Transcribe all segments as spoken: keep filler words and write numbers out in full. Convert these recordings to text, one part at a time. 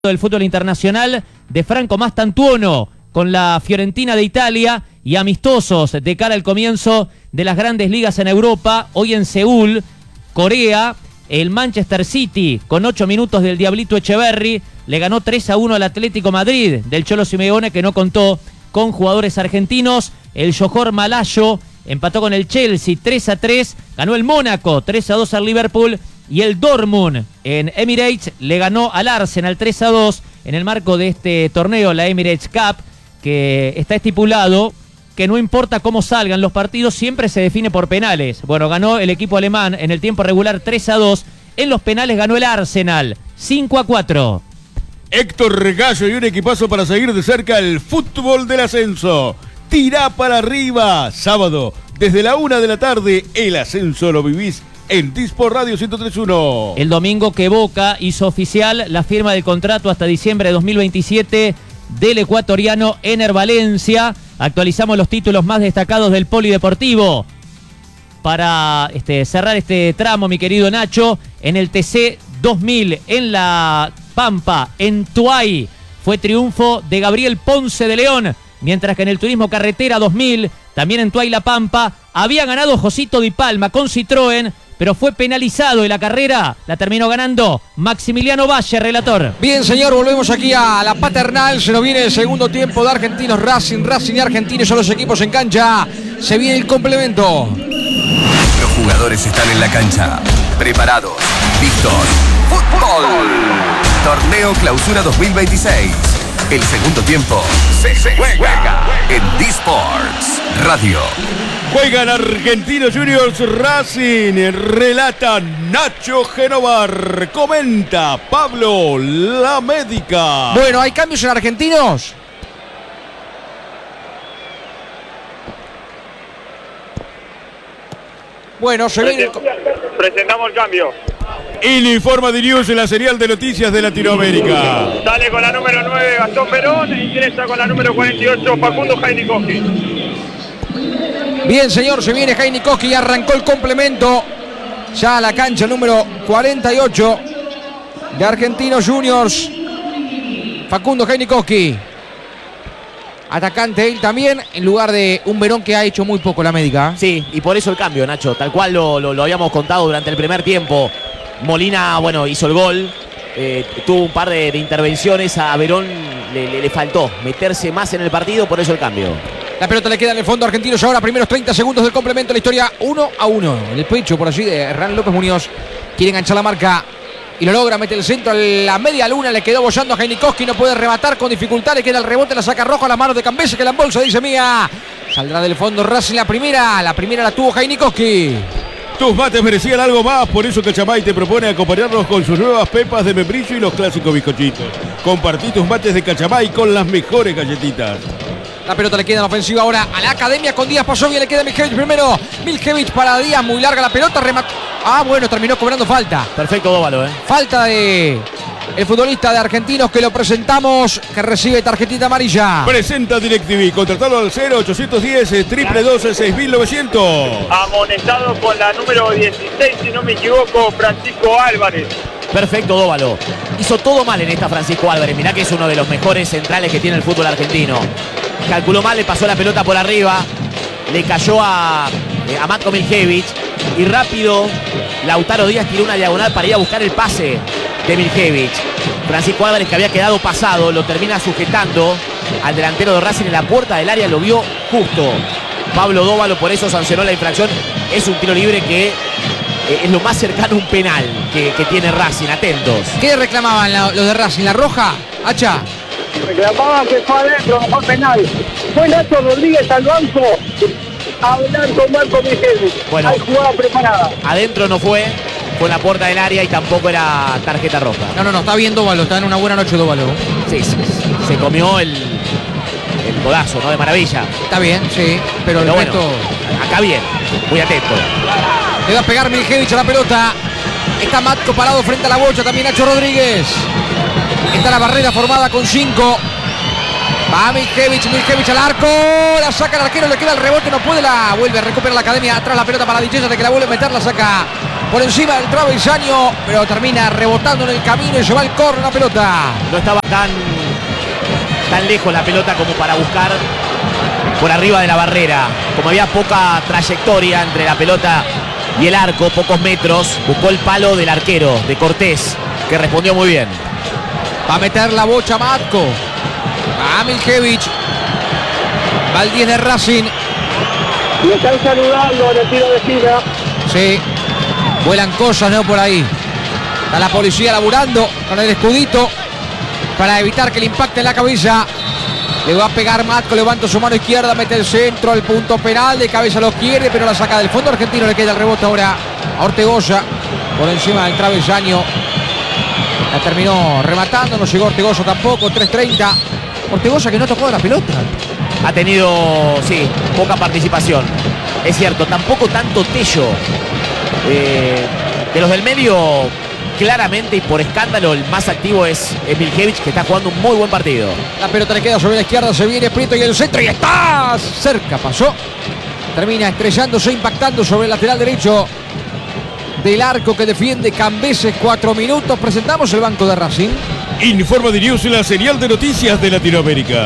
Del fútbol internacional de Franco Mastantuono con la Fiorentina de Italia y amistosos de cara al comienzo de las grandes ligas en Europa. Hoy en Seúl, Corea, el Manchester City con ocho minutos del Diablito Echeverri le ganó tres a uno al Atlético Madrid del Cholo Simeone, que no contó con jugadores argentinos. El Johor Malayo empató con el Chelsea tres a tres, ganó el Mónaco tres a dos al Liverpool. Y el Dortmund en Emirates le ganó al Arsenal tres a dos en el marco de este torneo, la Emirates Cup, que está estipulado que no importa cómo salgan los partidos, siempre se define por penales. Bueno, ganó el equipo alemán en el tiempo regular tres a dos. En los penales ganó el Arsenal cinco a cuatro. Héctor Gallo y un equipazo para seguir de cerca el fútbol del ascenso. Tirá para arriba. Sábado, desde la una de la tarde, el ascenso lo vivís en Disport Radio ciento tres punto uno. El domingo que Boca hizo oficial la firma del contrato hasta diciembre de dos mil veintisiete del ecuatoriano Ener Valencia. Actualizamos los títulos más destacados del polideportivo. Para este, cerrar este tramo, mi querido Nacho, en el T C dos mil en La Pampa, en Tuay, fue triunfo de Gabriel Ponce de León, mientras que en el Turismo Carretera dos mil, también en Tuay La Pampa, había ganado Josito Di Palma con Citroën, pero fue penalizado y la carrera la terminó ganando Maximiliano Valle, relator. Bien, señor, volvemos aquí a la paternal. Se nos viene el segundo tiempo de Argentinos Racing. Racing y Argentinos son los equipos en cancha. Se viene el complemento. Los jugadores están en la cancha, preparados, listos. ¡Fútbol! Torneo Clausura dos mil veintiséis. El segundo tiempo se, se juega en Disports Radio. Juegan Argentinos Juniors Racing. Relata Nacho Genovar. Comenta Pablo La Médica. Bueno, ¿hay cambios en Argentinos? Bueno, se viene... Presentamos el cambio. Informa de News en la serial de noticias de Latinoamérica. Sale con la número nueve Gastón Perón e ingresa con la número cuarenta y ocho Facundo Heinikowski. Bien, señor, se viene Heinikowski y arrancó el complemento. Ya a la cancha número cuarenta y ocho de Argentinos Juniors. Facundo Heinikowski. Atacante él también, en lugar de un Verón que ha hecho muy poco la Médica. Sí, y por eso el cambio, Nacho, tal cual lo, lo, lo habíamos contado durante el primer tiempo. Molina, bueno, hizo el gol, eh, tuvo un par de, de intervenciones, a Verón le, le, le faltó meterse más en el partido, por eso el cambio. La pelota le queda en el fondo a Argentinos ahora, primeros treinta segundos del complemento, la historia uno a uno. En el pecho, por allí, de Hernán López Muñoz, quiere enganchar la marca y lo logra, mete el centro a la media luna, le quedó bollando a Heinikowski, no puede rematar con dificultad, le queda el rebote, la saca roja a las manos de Cambese, que la embolsa, dice mía. Saldrá del fondo Racing la primera, la primera la tuvo Heinikowski. Tus mates merecían algo más, por eso Cachamay te propone acompañarnos con sus nuevas pepas de membrillo y los clásicos bizcochitos. Compartí tus mates de Cachamay con las mejores galletitas. La pelota le queda en la ofensiva ahora a la academia con Díaz, pasó bien, le queda Miljevich primero. Miljevich para Díaz, muy larga la pelota, remató. Ah, bueno, terminó cobrando falta. Perfecto Dóvalo, ¿eh? Falta de el futbolista de Argentinos que lo presentamos, que recibe tarjetita amarilla. Presenta DirecTV, contratalo al cero ochocientos diez, triple doce, seis mil novecientos. Amonestado con la número dieciséis, si no me equivoco, Francisco Álvarez. Perfecto Dóvalo. Hizo todo mal en esta Francisco Álvarez. Mirá que es uno de los mejores centrales que tiene el fútbol argentino. Calculó mal, le pasó la pelota por arriba, le cayó a, a Matko Miljevich y rápido Lautaro Díaz tiró una diagonal para ir a buscar el pase de Miljevich. Francisco Álvarez, que había quedado pasado, lo termina sujetando al delantero de Racing en la puerta del área, lo vio justo. Pablo Dóvalo por eso sancionó la infracción. Es un tiro libre que eh, es lo más cercano a un penal que, que tiene Racing. Atentos. ¿Qué reclamaban la, los de Racing? ¿La roja? Hacha. Reclamaban que fue adentro, mejor penal. Fue Nacho Rodríguez al banco a hablar con Marco Miljevich. Bueno, hay jugada preparada. Adentro no fue, fue en la puerta del área y tampoco era tarjeta roja. No, no, no, está bien Dóvalo, está en una buena noche Dóvalo. Sí, sí, se comió el, el codazo, ¿no? De maravilla. Está bien, sí, pero, pero el bueno, resto... acá bien, muy atento. Le va a pegar Miljevich a la pelota. Está Matko parado frente a la bocha, también Nacho Rodríguez. Está la barrera formada con cinco. Va Miljevich, Miljevich al arco. La saca el arquero, le queda el rebote, no puede, la vuelve a recuperar la academia. Atrás la pelota para Di Cesare, que la vuelve a meter, la saca por encima del travesaño, pero termina rebotando en el camino y se va al córner la pelota. No estaba tan, tan lejos la pelota como para buscar por arriba de la barrera. Como había poca trayectoria entre la pelota y el arco, pocos metros, buscó el palo del arquero, de Cortés, que respondió muy bien. Va a meter la bocha Matko. A Miljevich. Va el diez de Racing. Le están saludando en el tiro de esquina. Sí. Vuelan cosas, ¿no? Por ahí. Está la policía laburando con el escudito para evitar que le impacte en la cabeza. Le va a pegar Matko, levanta su mano izquierda, mete el centro, el punto penal, de cabeza lo quiere, pero la saca del fondo argentino, le queda el rebote ahora a Ortegoza, por encima del travesaño. La terminó rematando, no llegó Ortegoza tampoco, tres treinta. Ortegoza que no tocó la pelota. Ha tenido, sí, poca participación. Es cierto, tampoco tanto Tello. Eh, de los del medio, claramente y por escándalo, el más activo es Miljevich, que está jugando un muy buen partido. La pelota le queda sobre la izquierda, se viene Prieto y el centro y está cerca, pasó. Termina estrellándose, impactando sobre el lateral derecho del arco que defiende Cambeses. Cuatro minutos, presentamos el banco de Racing. Informa de News, la señal de noticias de Latinoamérica.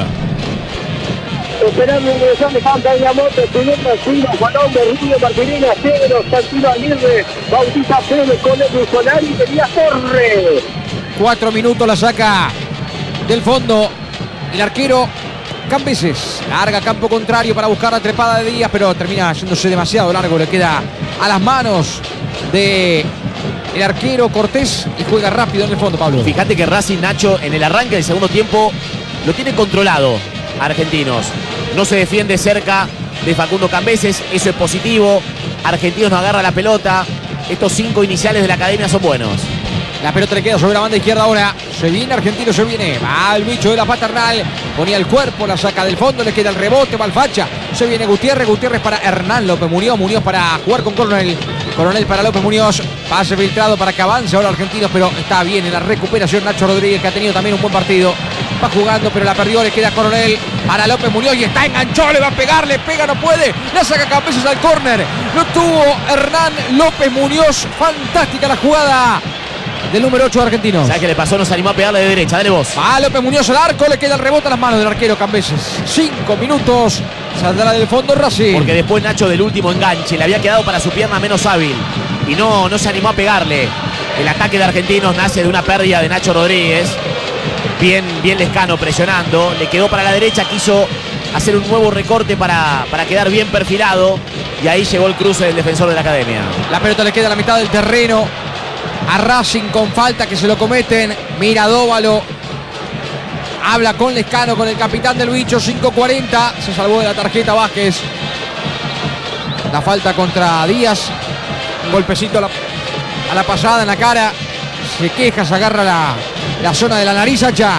Esperando ingresar de Juan Peñamote, primer Racino, Juan Berrío, Martinina, Cedro, Santino Aguirre, Bautista Pérez, Colegio Solari, Elías Torres. Cuatro minutos la saca del fondo el arquero Cambeses. Larga campo contrario para buscar la trepada de Díaz, pero termina haciéndose demasiado largo. Le queda a las manos de el arquero Cortés y juega rápido en el fondo, Pablo. Fíjate que Racing, Nacho, en el arranque del segundo tiempo lo tiene controlado. Argentinos no se defiende cerca de Facundo Cambeses, eso es positivo. Argentinos no agarra la pelota. Estos cinco iniciales de la academia son buenos. La pelota le queda sobre la banda izquierda ahora. Se viene Argentino, se viene. Va el bicho de la paternal. Ponía el cuerpo, la saca del fondo, le queda el rebote, va al facha. Se viene Gutiérrez, Gutiérrez para Hernán López Muñoz. Muñoz para jugar con Coronel. Coronel para López Muñoz. Pase filtrado para que avance ahora Argentinos, pero está bien en la recuperación Nacho Rodríguez, que ha tenido también un buen partido. Va jugando, pero la perdió, le queda Coronel para López Muñoz y está enganchado, le va a pegar, le pega, no puede. La saca Cambeses al córner. Lo tuvo Hernán López Muñoz. Fantástica la jugada del número ocho de Argentinos. ¿Sabes qué le pasó? Nos animó a pegarle de derecha. Dale vos. Va López Muñoz al arco, le queda el rebote a las manos del arquero Cambeses. Cinco minutos, saldrá del fondo Racing. Porque después Nacho del último enganche le había quedado para su pierna menos hábil y no, no se animó a pegarle. El ataque de Argentinos nace de una pérdida de Nacho Rodríguez. Bien, bien Lescano presionando. Le quedó para la derecha, quiso hacer un nuevo recorte para, para quedar bien perfilado. Y ahí llegó el cruce del defensor de la academia. La pelota le queda a la mitad del terreno a Racing con falta que se lo cometen. Mira Dóvalo. Habla con Lescano, con el capitán del bicho. cinco cuarenta. Se salvó de la tarjeta Vázquez. La falta contra Díaz. Un golpecito a la, a la pasada en la cara. Se queja, se agarra la, la zona de la nariz, Hacha.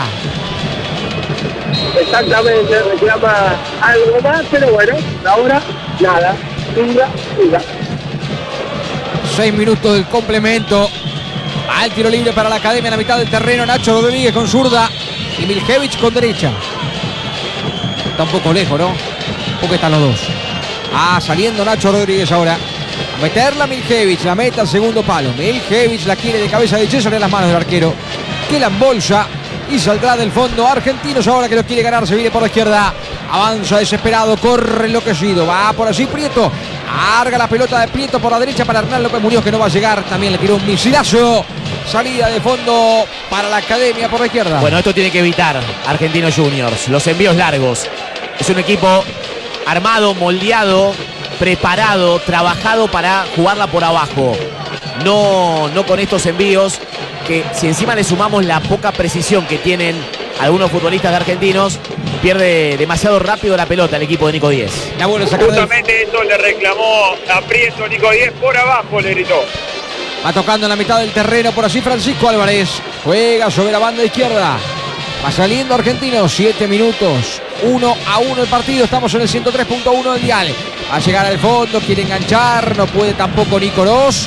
Exactamente, reclama algo más, pero bueno, ahora nada. Inga, inga. Seis minutos del complemento. Al tiro libre para la academia en la mitad del terreno. Nacho Rodríguez con zurda y Miljevich con derecha. Está un poco lejos, ¿no? Porque están los dos. Ah, saliendo Nacho Rodríguez ahora. A meterla Miljevich, la meta al segundo palo. Miljevich la quiere de cabeza de César en las manos del arquero, que la embolsa y saldrá del fondo. Argentinos ahora que lo quiere ganar, se viene por la izquierda. Avanza desesperado, corre enloquecido. Va por allí Prieto. Larga la pelota de Prieto por la derecha para Hernán López Muñoz, que no va a llegar. También le tiró un misilazo. Salida de fondo para la academia por la izquierda. Bueno, esto tiene que evitar Argentinos Juniors. Los envíos largos. Es un equipo armado, moldeado, preparado, trabajado para jugarla por abajo. No, no con estos envíos que, si encima le sumamos la poca precisión que tienen algunos futbolistas de Argentinos, pierde demasiado rápido la pelota el equipo de Nico Díez. La vuelve a sacar del... Justamente eso le reclamó a Prieto Nico Díez, por abajo le gritó. Va tocando en la mitad del terreno por allí Francisco Álvarez. Juega sobre la banda izquierda. Va saliendo Argentinos. Siete minutos. Uno a uno el partido. Estamos en el ciento tres punto uno del dial. Va a llegar al fondo. Quiere enganchar. No puede tampoco Nico Ros.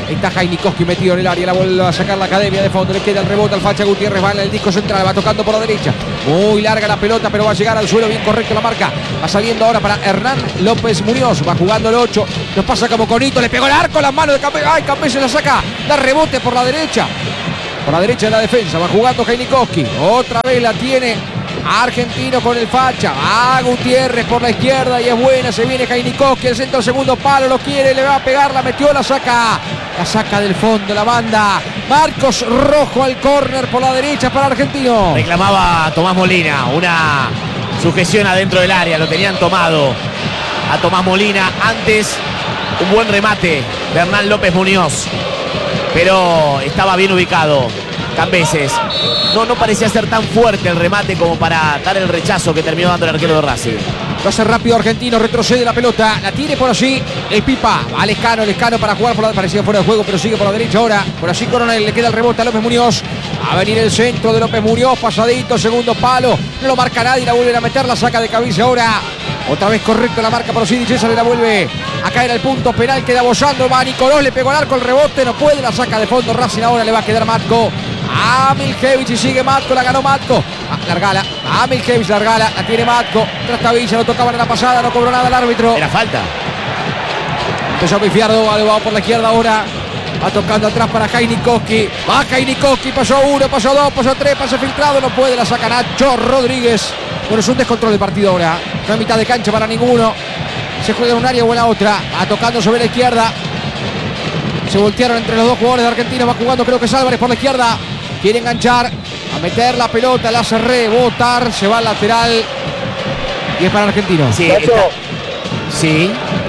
Está Jainikowski metido en el área, la vuelve a sacar la academia de fondo, le queda el rebote al Facha Gutiérrez, va en el disco central, va tocando por la derecha, muy larga la pelota, pero va a llegar al suelo, bien correcto la marca, va saliendo ahora para Hernán López Muñoz, va jugando el ocho, nos pasa como Conito, le pegó el arco, las manos de Campé, ay, Campé se la saca, da rebote por la derecha, por la derecha de la defensa, va jugando Jainikowski, otra vez la tiene Argentino con el Facha, va Gutiérrez por la izquierda y es buena, se viene Jainikowski, el centro segundo palo, lo quiere, le va a pegar, la metió, la saca, la saca del fondo, la banda, Marcos Rojo al córner por la derecha para Argentino. Reclamaba Tomás Molina, una sujeción adentro del área, lo tenían tomado a Tomás Molina, antes un buen remate de Hernán López Muñoz, pero estaba bien ubicado Cambeses. No, no parecía ser tan fuerte el remate como para dar el rechazo que terminó dando el arquero de Racing. Lo hace rápido Argentino, retrocede la pelota, la tiene por allí el Pipa, va Lescano, Lescano para jugar por la, parecía fuera de juego, pero sigue por la derecha ahora, por allí Coronel, le queda el rebote a López Muñoz, a venir el centro de López Muñoz, pasadito, segundo palo, no lo marca nadie, la vuelven a meter, la saca de cabeza ahora, otra vez correcto la marca por allí, César la vuelve a caer al punto penal, queda bollando, va Nicolás, le pegó al arco, el rebote, no puede, la saca de fondo Racing, ahora le va a quedar Matko a Miljevich y sigue Matko, la ganó Matko, ah, largala, a Miljevich, largala, la tiene Matko, Trastavilla, lo tocaban en la pasada, no cobró nada el árbitro. Era falta. Empezó a pifiar, va por la izquierda ahora, va tocando atrás para Jainikowski, va Jainikowski, pasó uno, pasó dos, pasó tres, pase filtrado, no puede, la saca Nacho Rodríguez. Bueno, es un descontrol de partido ahora, no hay mitad de cancha para ninguno, se juega en un área o en la otra, va tocando sobre la izquierda, se voltearon entre los dos jugadores de Argentina, va jugando creo que es Álvarez por la izquierda, quiere enganchar, a meter la pelota, la hace rebotar, se va al lateral y es para Argentino. Sí, está... sí.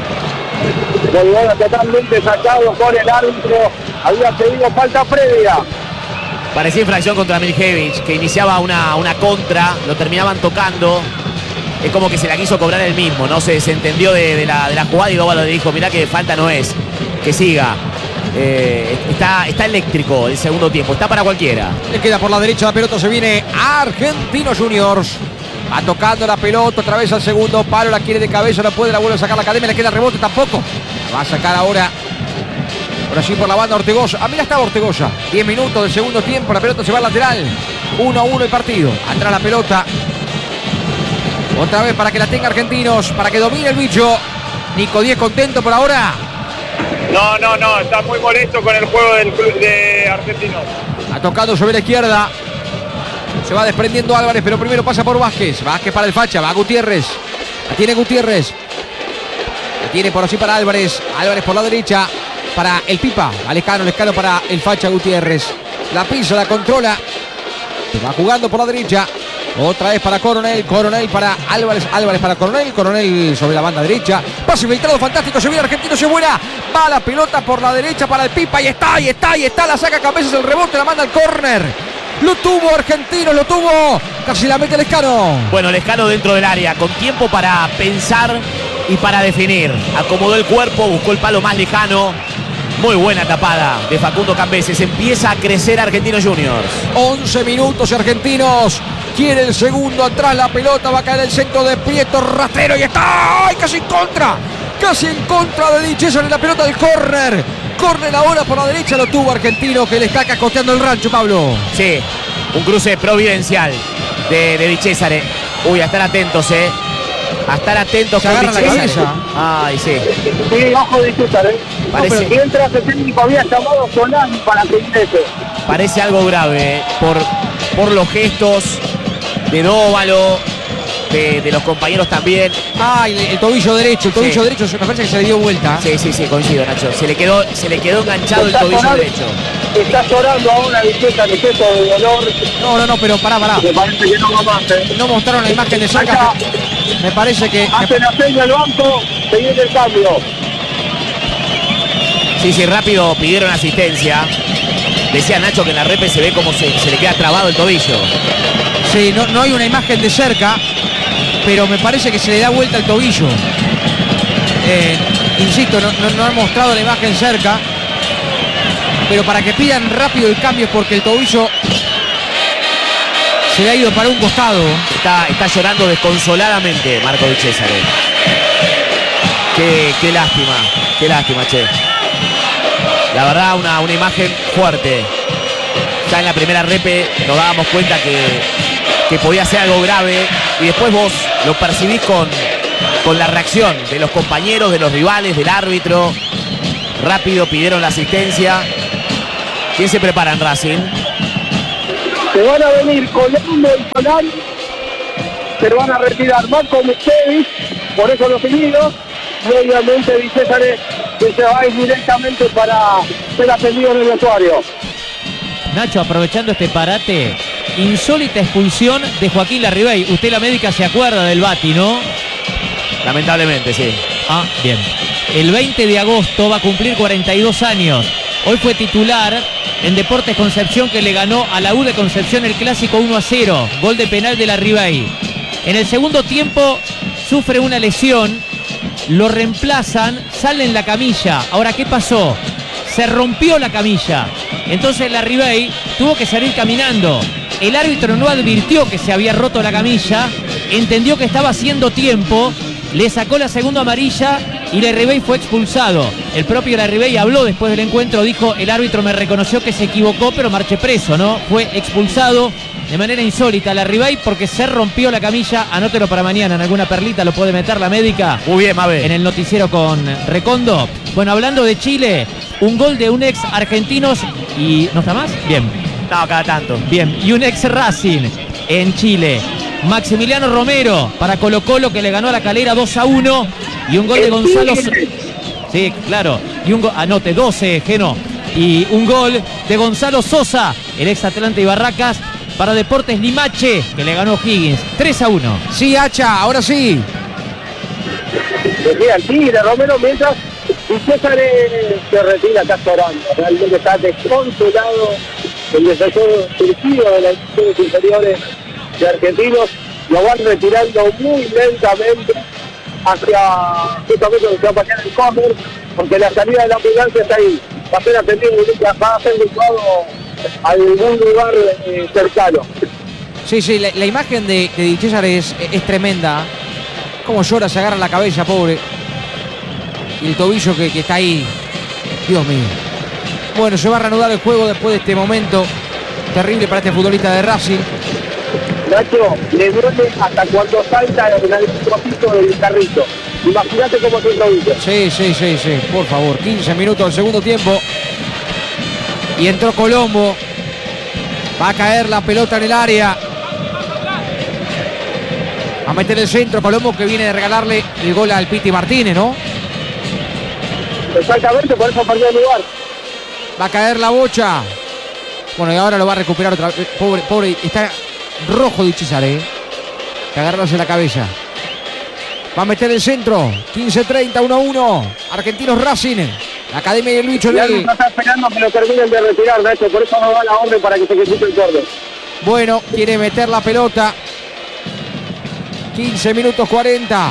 Bolívar totalmente sacado por el árbitro, había pedido falta previa. Parecía infracción contra Miljevich, que iniciaba una, una contra, lo terminaban tocando. Es como que se la quiso cobrar él mismo, ¿no? Se desentendió de, de, la, de la jugada y Dóvalo le dijo, mirá que falta no es, que siga. Eh, está, está eléctrico el segundo tiempo, está para cualquiera. Le queda por la derecha la pelota, se viene Argentinos Juniors. Va tocando la pelota, otra vez al segundo palo, la quiere de cabeza, no puede, la vuelve a sacar la academia, le queda el rebote tampoco. Va a sacar ahora, por allí por la banda Ortegoza. Ah, mira, estaba Ortegoza. diez minutos del segundo tiempo, la pelota se va al lateral. uno a uno el partido. Atrás la pelota. Otra vez para que la tenga Argentinos, para que domine el bicho. Nico Díez contento por ahora. No, no, no, está muy molesto con el juego del club de Argentinos. Ha tocado sobre la izquierda. Se va desprendiendo Álvarez, pero primero pasa por Vázquez. Vázquez para el Facha, va Gutiérrez. La tiene Gutiérrez. La tiene por allí para Álvarez. Álvarez por la derecha para el Pipa. Lescano, Lescano para el Facha Gutiérrez. La pisa, la controla. Va jugando por la derecha. Otra vez para Coronel, Coronel para Álvarez, Álvarez para Coronel, Coronel sobre la banda derecha. Pase filtrado fantástico, se viene Argentino, se buena. Va la pelota por la derecha para el Pipa y está, y está, y está. La saca Cabezas, el rebote, la manda al córner. Lo tuvo Argentino, lo tuvo. Casi la mete Lescano. Bueno, Lescano dentro del área, con tiempo para pensar y para definir. Acomodó el cuerpo, buscó el palo más lejano. Muy buena tapada de Facundo Cambeses. Empieza a crecer Argentinos Juniors. once minutos y Argentinos quiere el segundo. Atrás la pelota, va a caer el centro de Prieto, rastrero y está. ¡Ay, casi en contra! Casi en contra de Di César en la pelota del córner. Córner ahora por la derecha, lo tuvo Argentino, que le está cacoteando el rancho, Pablo. Sí, un cruce providencial de, de Di César. Uy, a estar atentos, eh. A estar atentos Se con agarra Di la César. cabeza. Ay, sí. Sí, ojo de César, ¿eh? Parece- No, pero mientras el técnico había llamado a Solán para que ingrese. Parece algo grave, eh, por, por los gestos de Dóvalo, de, de los compañeros también. Ah, el, el tobillo derecho, el tobillo Sí. derecho, me parece que se le dio vuelta. Sí, sí, sí, coincido, Nacho. Se le quedó, se le quedó enganchado el Está tobillo llorando- derecho. Está llorando ahora Di César, de gesto de dolor. No, no, no, pero pará, pará. Me parece que no va más, ¿eh? No mostraron la imagen de cerca. Acá. Me parece que... Hace la seña al banco, se viene el cambio. Sí, sí, rápido pidieron asistencia. Decía Nacho que en la repe se ve como se, se le queda trabado el tobillo. Sí, no, no hay una imagen de cerca, pero me parece que se le da vuelta el tobillo. Eh, insisto, no, no, no han mostrado la imagen cerca, pero para que pidan rápido el cambio es porque el tobillo se le ha ido para un costado. Está, está llorando desconsoladamente Marco Di César. Qué, qué lástima, qué lástima, che. La verdad, una, una imagen fuerte. Ya en la primera repe nos dábamos cuenta que, que podía ser algo grave. Y después vos lo percibís con, con la reacción de los compañeros, de los rivales, del árbitro. Rápido pidieron la asistencia. ¿Quién se prepara en Racing? Se van a venir Colombo y Solari. Se van a retirar Marco Michevic, por eso los seguidos. Y obviamente Di César que se va a ir directamente para ser atendido en el vestuario. Nacho, aprovechando este parate, insólita expulsión de Joaquín Larribey. Usted, la médica, se acuerda del Bati, ¿no? Lamentablemente, sí. Ah, bien. El veinte de agosto va a cumplir cuarenta y dos años. Hoy fue titular en Deportes Concepción, que le ganó a la U de Concepción el clásico uno a cero. Gol de penal de Larribey. En el segundo tiempo sufre una lesión, lo reemplazan, sale en la camilla. Ahora, ¿qué pasó? Se rompió la camilla. Entonces Larribey tuvo que salir caminando. El árbitro no advirtió que se había roto la camilla, entendió que estaba haciendo tiempo, le sacó la segunda amarilla y Larribey fue expulsado. El propio Larribey habló después del encuentro, dijo: el árbitro me reconoció que se equivocó, pero marché preso, ¿no? Fue expulsado de manera insólita Larribey porque se rompió la camilla. Anótelo para mañana, en alguna perlita lo puede meter la médica. Muy bien, Mabel. En el noticiero con Recondo. Bueno, hablando de Chile, un gol de un ex Argentinos y... ¿no está más? Bien. No, cada tanto. Bien, y un ex Racing en Chile. Maximiliano Romero para Colo Colo, que le ganó a la Calera dos a uno. Y un gol de Gonzalo... Sí, claro. Y un gol... Anote, doce, Geno. Y un gol de Gonzalo Sosa, el ex Atlante y Barracas, para Deportes Limache, que le ganó Higgins. tres a uno. Sí, Hacha, ahora sí. Decía el Tigre, Romero, mientras Di César eh, se retira acá llorando. Realmente está desconsolado el desarrollo surgido de las instituciones inferiores de Argentinos. Lo van retirando muy lentamente hacia justamente donde se va a pasar el córner, porque la salida de la ambulancia está ahí. Va a ser atendido, va a ser llevado a algún lugar eh, cercano. Sí, sí, la, la imagen de, de Di César es, es tremenda. Cómo llora, se agarra la cabeza, pobre. Y el tobillo que, que está ahí. Dios mío. Bueno, se va a reanudar el juego después de este momento terrible para este futbolista de Racing. Nacho, le duele hasta cuando salta en el trocito del carrito. Imagínate cómo se introduce. Sí, sí, sí, sí, por favor. quince minutos del segundo tiempo. Y entró Colombo. Va a caer la pelota en el área. Va a meter el centro Colombo, que viene de regalarle el gol al Piti Martínez, ¿no? Exactamente, por eso perdió el lugar. Va a caer la bocha. Bueno, y ahora lo va a recuperar otra vez. Pobre, pobre, está rojo Di César, ¿eh? Que agarrarse la cabeza. Va a meter el centro. quince treinta, uno a uno. Argentinos Racing. La Academia de Luis Cholel. Ya está esperando que lo terminen de retirar, Nacho. Por eso no da la orden para que se quite el córner. Bueno, quiere meter la pelota. quince minutos cuarenta.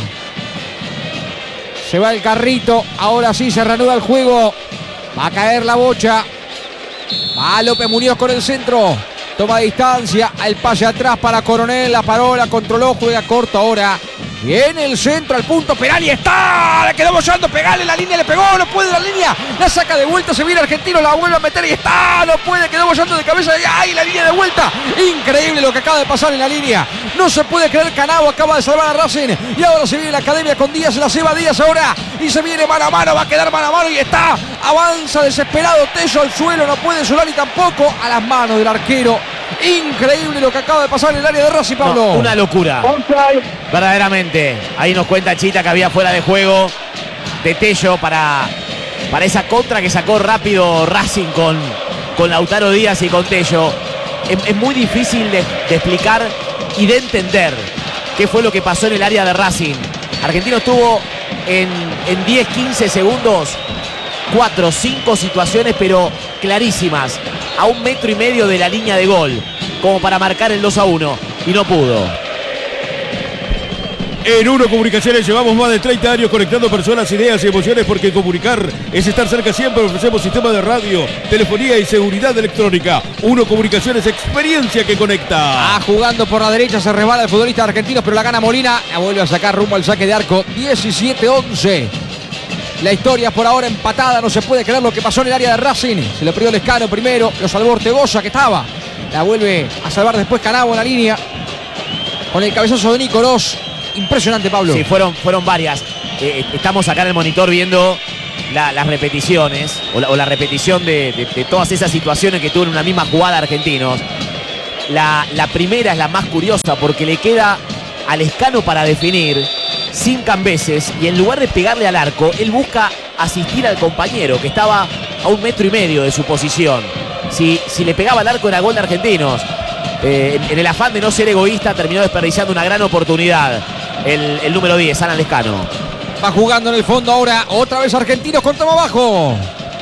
Se va el carrito. Ahora sí se reanuda el juego. Va a caer la bocha. Va López Muñoz con el centro. Toma distancia. El pase atrás para Coronel. La paró, la controló. Juega corto ahora. Viene el centro al punto penal y está. Le quedó bollando. Pegale la línea. Le pegó. No puede la línea. La saca de vuelta. Se viene Argentino. La vuelve a meter y está. No puede. Quedó bollando de cabeza. Y ¡ay! La línea de vuelta. Increíble lo que acaba de pasar en la línea. No se puede creer. Canavo acaba de salvar a Racing. Y ahora se viene la Academia con Díaz. Se la ceba Díaz ahora. Y se viene mano a mano. Va a quedar mano a mano y está. Avanza desesperado. Tello al suelo. No puede Solari tampoco. A las manos del arquero. Increíble lo que acaba de pasar en el área de Racing, Pablo. No, una locura. Verdaderamente. Ahí nos cuenta Chita que había fuera de juego de Tello para, para esa contra que sacó rápido Racing con, con Lautaro Díaz y con Tello. Es, es muy difícil de, de explicar y de entender qué fue lo que pasó en el área de Racing. Argentinos tuvo en, en diez, quince segundos cuatro, cinco situaciones, pero clarísimas, a un metro y medio de la línea de gol, como para marcar el dos a uno, y no pudo. En Uno Comunicaciones llevamos más de treinta años conectando personas, ideas y emociones, porque comunicar es estar cerca siempre. Ofrecemos sistemas de radio, telefonía y seguridad electrónica. Uno Comunicaciones, experiencia que conecta. Ah, jugando por la derecha, se resbala el futbolista argentino, pero la gana Molina. La vuelve a sacar rumbo al saque de arco. diecisiete once. La historia por ahora empatada, no se puede creer lo que pasó en el área de Racing. Se le perdió Lescano primero, lo salvó Ortegoza que estaba. La vuelve a salvar después Canavo en la línea. Con el cabezazo de Nicolás. Impresionante, Pablo. Sí, fueron, fueron varias. Eh, estamos acá en el monitor viendo la, las repeticiones o la, o la repetición de, de, de todas esas situaciones que tuvo en una misma jugada Argentinos. La, la primera es la más curiosa porque le queda a Lescano para definir sin Cambeses y en lugar de pegarle al arco, él busca asistir al compañero que estaba a un metro y medio de su posición. Si, si le pegaba al arco era gol de Argentinos. Eh, en, en el afán de no ser egoísta terminó desperdiciando una gran oportunidad el, el número diez, Alan Lescano. Va jugando en el fondo ahora, otra vez Argentinos con toma abajo.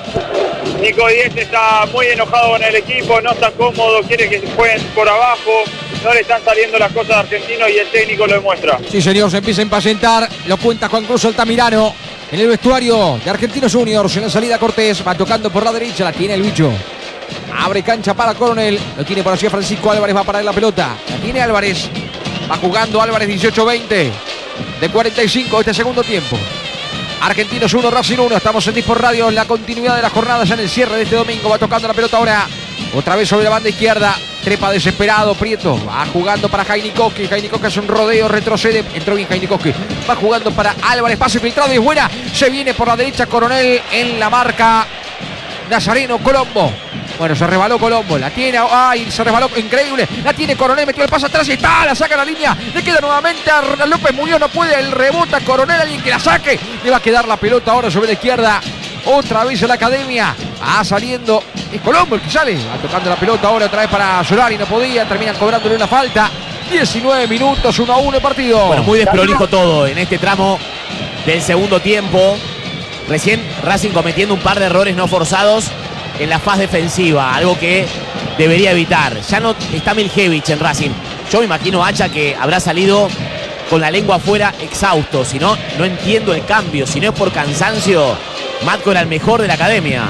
Nico Díez está muy enojado con el equipo, no está cómodo, quiere que se jueguen por abajo, no le están saliendo las cosas a Argentinos y el técnico lo demuestra. Sí, señor, se empieza a impacientar, lo cuenta Juan Cruz Altamirano en el vestuario de Argentinos Juniors. En la salida Cortés, va tocando por la derecha, la tiene el bicho. Abre cancha para Coronel, lo tiene por allí Francisco Álvarez, va a parar la pelota. La tiene Álvarez, va jugando Álvarez, dieciocho veinte de cuarenta y cinco este segundo tiempo. Argentinos uno, Racing uno, estamos en Disport Radio en la continuidad de la jornada, ya en el cierre de este domingo. Va tocando la pelota ahora, otra vez sobre la banda izquierda, trepa desesperado Prieto, va jugando para Jainikoski, Jainikoski hace un rodeo, retrocede, entró bien Jainikoski, va jugando para Álvarez, pase filtrado y es buena, se viene por la derecha Coronel en la marca Nazareno Colombo. Bueno, se rebaló Colombo, la tiene, ay, se resbaló, increíble, la tiene Coronel, metió el paso atrás y está, la saca la línea, le queda nuevamente a Hernán López Muñoz, no puede, el rebota Coronel, alguien que la saque, le va a quedar la pelota ahora sobre la izquierda, otra vez en la academia, va saliendo, es Colombo el que sale, va tocando la pelota ahora otra vez para Solari, no podía, terminan cobrándole una falta, diecinueve minutos, uno a uno el partido. Bueno, muy desprolijo todo en este tramo del segundo tiempo, recién Racing cometiendo un par de errores no forzados en la fase defensiva, algo que debería evitar. Ya no está Miljevich en Racing. Yo me imagino, Hacha, que habrá salido con la lengua afuera exhausto. Si no, no entiendo el cambio. Si no es por cansancio, Matko era el mejor de la academia.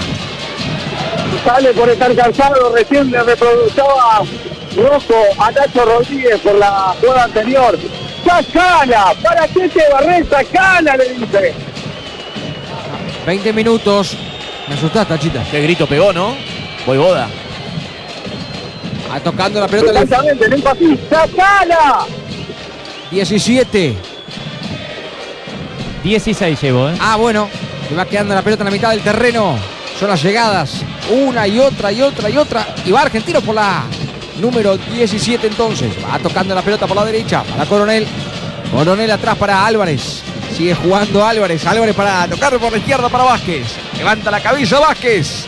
Sale por estar cansado, recién le reproducía rojo a Nacho Rodríguez por la jugada anterior. ¡Sacala! ¿Para qué te barres? ¡Sacala! Le dice. veinte minutos. Me asustaste, Tachita. Qué grito pegó, ¿no? Voivoda. Va tocando la pelota. Exactamente, en el pasillo. ¡Sacala! diecisiete. dieciséis llevo, ¿eh? Ah, bueno. Se va quedando la pelota en la mitad del terreno. Son las llegadas. Una y otra y otra y otra. Y va Argentino por la número diecisiete entonces. Va tocando la pelota por la derecha. Para Coronel. Coronel atrás para Álvarez. Sigue jugando Álvarez. Álvarez para tocar por la izquierda para Vázquez. Levanta la cabeza Vázquez.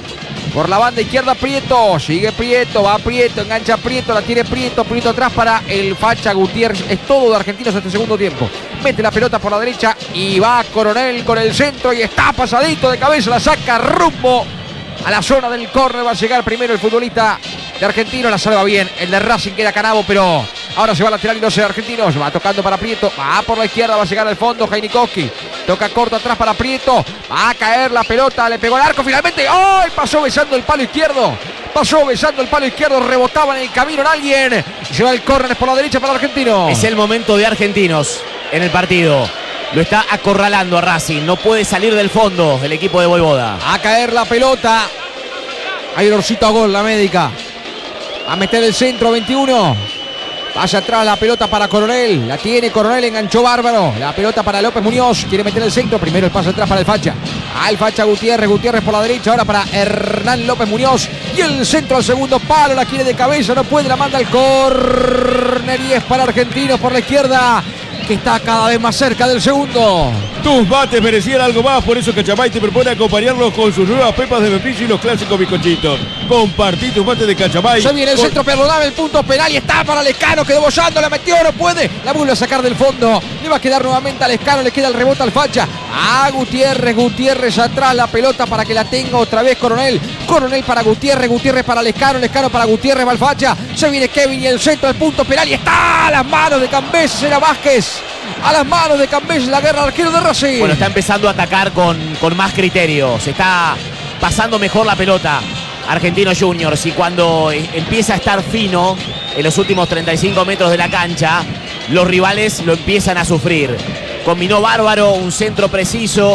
Por la banda izquierda Prieto. Sigue Prieto. Va Prieto. Engancha Prieto. La tiene Prieto. Prieto atrás para el Facha Gutiérrez. Es todo de Argentinos este segundo tiempo. Mete la pelota por la derecha. Y va Coronel con el centro. Y está pasadito de cabeza. La saca rumbo a la zona del córner. Va a llegar primero el futbolista de Argentinos. La salva bien. El de Racing que era Canavo. Pero ahora se va a lateral y no se Argentinos. Va tocando para Prieto. Va por la izquierda. Va a llegar al fondo Jainikoski. Toca corto atrás para Prieto. Va a caer la pelota. Le pegó al arco finalmente. ¡Ay! Pasó besando el palo izquierdo. Pasó besando el palo izquierdo. Rebotaba en el camino en alguien. Y se va el córner por la derecha para Argentino. Es el momento de Argentinos en el partido. Lo está acorralando a Racing. No puede salir del fondo el equipo de Voivoda. A caer la pelota. Hay olorcito a gol la médica. A meter el centro veintiuno. Vaya atrás la pelota para Coronel. La tiene Coronel, enganchó bárbaro. La pelota para López Muñoz. Quiere meter el centro. Primero el pase atrás para el Facha. Al Facha Gutiérrez. Gutiérrez por la derecha. Ahora para Hernán López Muñoz. Y el centro al segundo palo. La quiere de cabeza. No puede. La manda al córner. Y es para Argentinos por la izquierda, que está cada vez más cerca del segundo. Tus mates merecían algo más, por eso Cachamay te propone acompañarlos con sus nuevas pepas de membrillo y los clásicos bizcochitos. Compartí tus mates de Cachamay. Se viene el con... centro, perdoname, el punto penal y está para Lescano, quedó bollando, la metió, no puede, la vuelve a sacar del fondo, le va a quedar nuevamente a Lescano, le queda el rebote al Facha, a Gutiérrez, Gutiérrez atrás, la pelota para que la tenga otra vez Coronel, Coronel para Gutiérrez, Gutiérrez para Lescano, Lescano para Gutiérrez, va al Facha, se viene Kevin y el centro, el punto penal y está a las manos de Cambeses, era Vázquez. A las manos de Cambeses, la guerra al arquero de Racing. Bueno, está empezando a atacar con, con más criterio. Se está pasando mejor la pelota Argentinos Juniors. Y cuando empieza a estar fino en los últimos treinta y cinco metros de la cancha, los rivales lo empiezan a sufrir. Combinó bárbaro, un centro preciso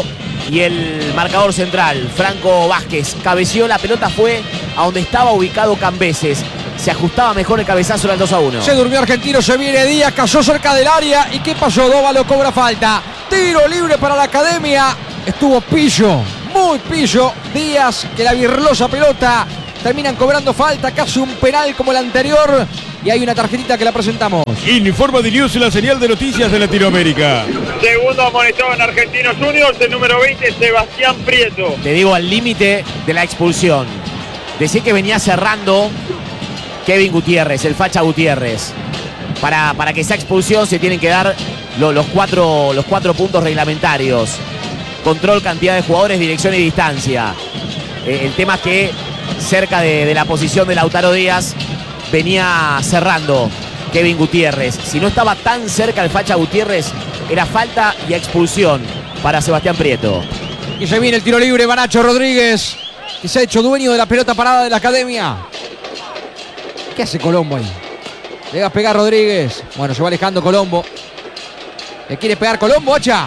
y el marcador central, Franco Vázquez, cabeció, la pelota fue a donde estaba ubicado Cambeses. Se ajustaba mejor el cabezazo, era el dos a uno. Se durmió Argentino, se viene Díaz, cayó cerca del área. ¿Y qué pasó? Dóvalo cobra falta. Tiro libre para la Academia. Estuvo pillo, muy pillo. Díaz, que la virlosa pelota. Terminan cobrando falta, casi un penal como el anterior. Y hay una tarjetita que la presentamos. Informa de News, la señal de noticias de Latinoamérica. Segundo amonestado en Argentinos Juniors, el número veinte, Sebastián Prieto. Te digo, al límite de la expulsión. Decía que venía cerrando Kevin Gutiérrez, el facha Gutiérrez. Para, para que esa expulsión se tienen que dar lo, los, cuatro, los cuatro puntos reglamentarios. Control, cantidad de jugadores, dirección y distancia. Eh, el tema es que cerca de, de la posición de Lautaro Díaz venía cerrando Kevin Gutiérrez. Si no estaba tan cerca el facha Gutiérrez, era falta y expulsión para Sebastián Prieto. Y se viene el tiro libre, va Nacho Rodríguez, que se ha hecho dueño de la pelota parada de la Academia. ¿Qué hace Colombo ahí? Le va a pegar Rodríguez. Bueno, se va alejando Colombo. ¿Le quiere pegar Colombo, Hacha?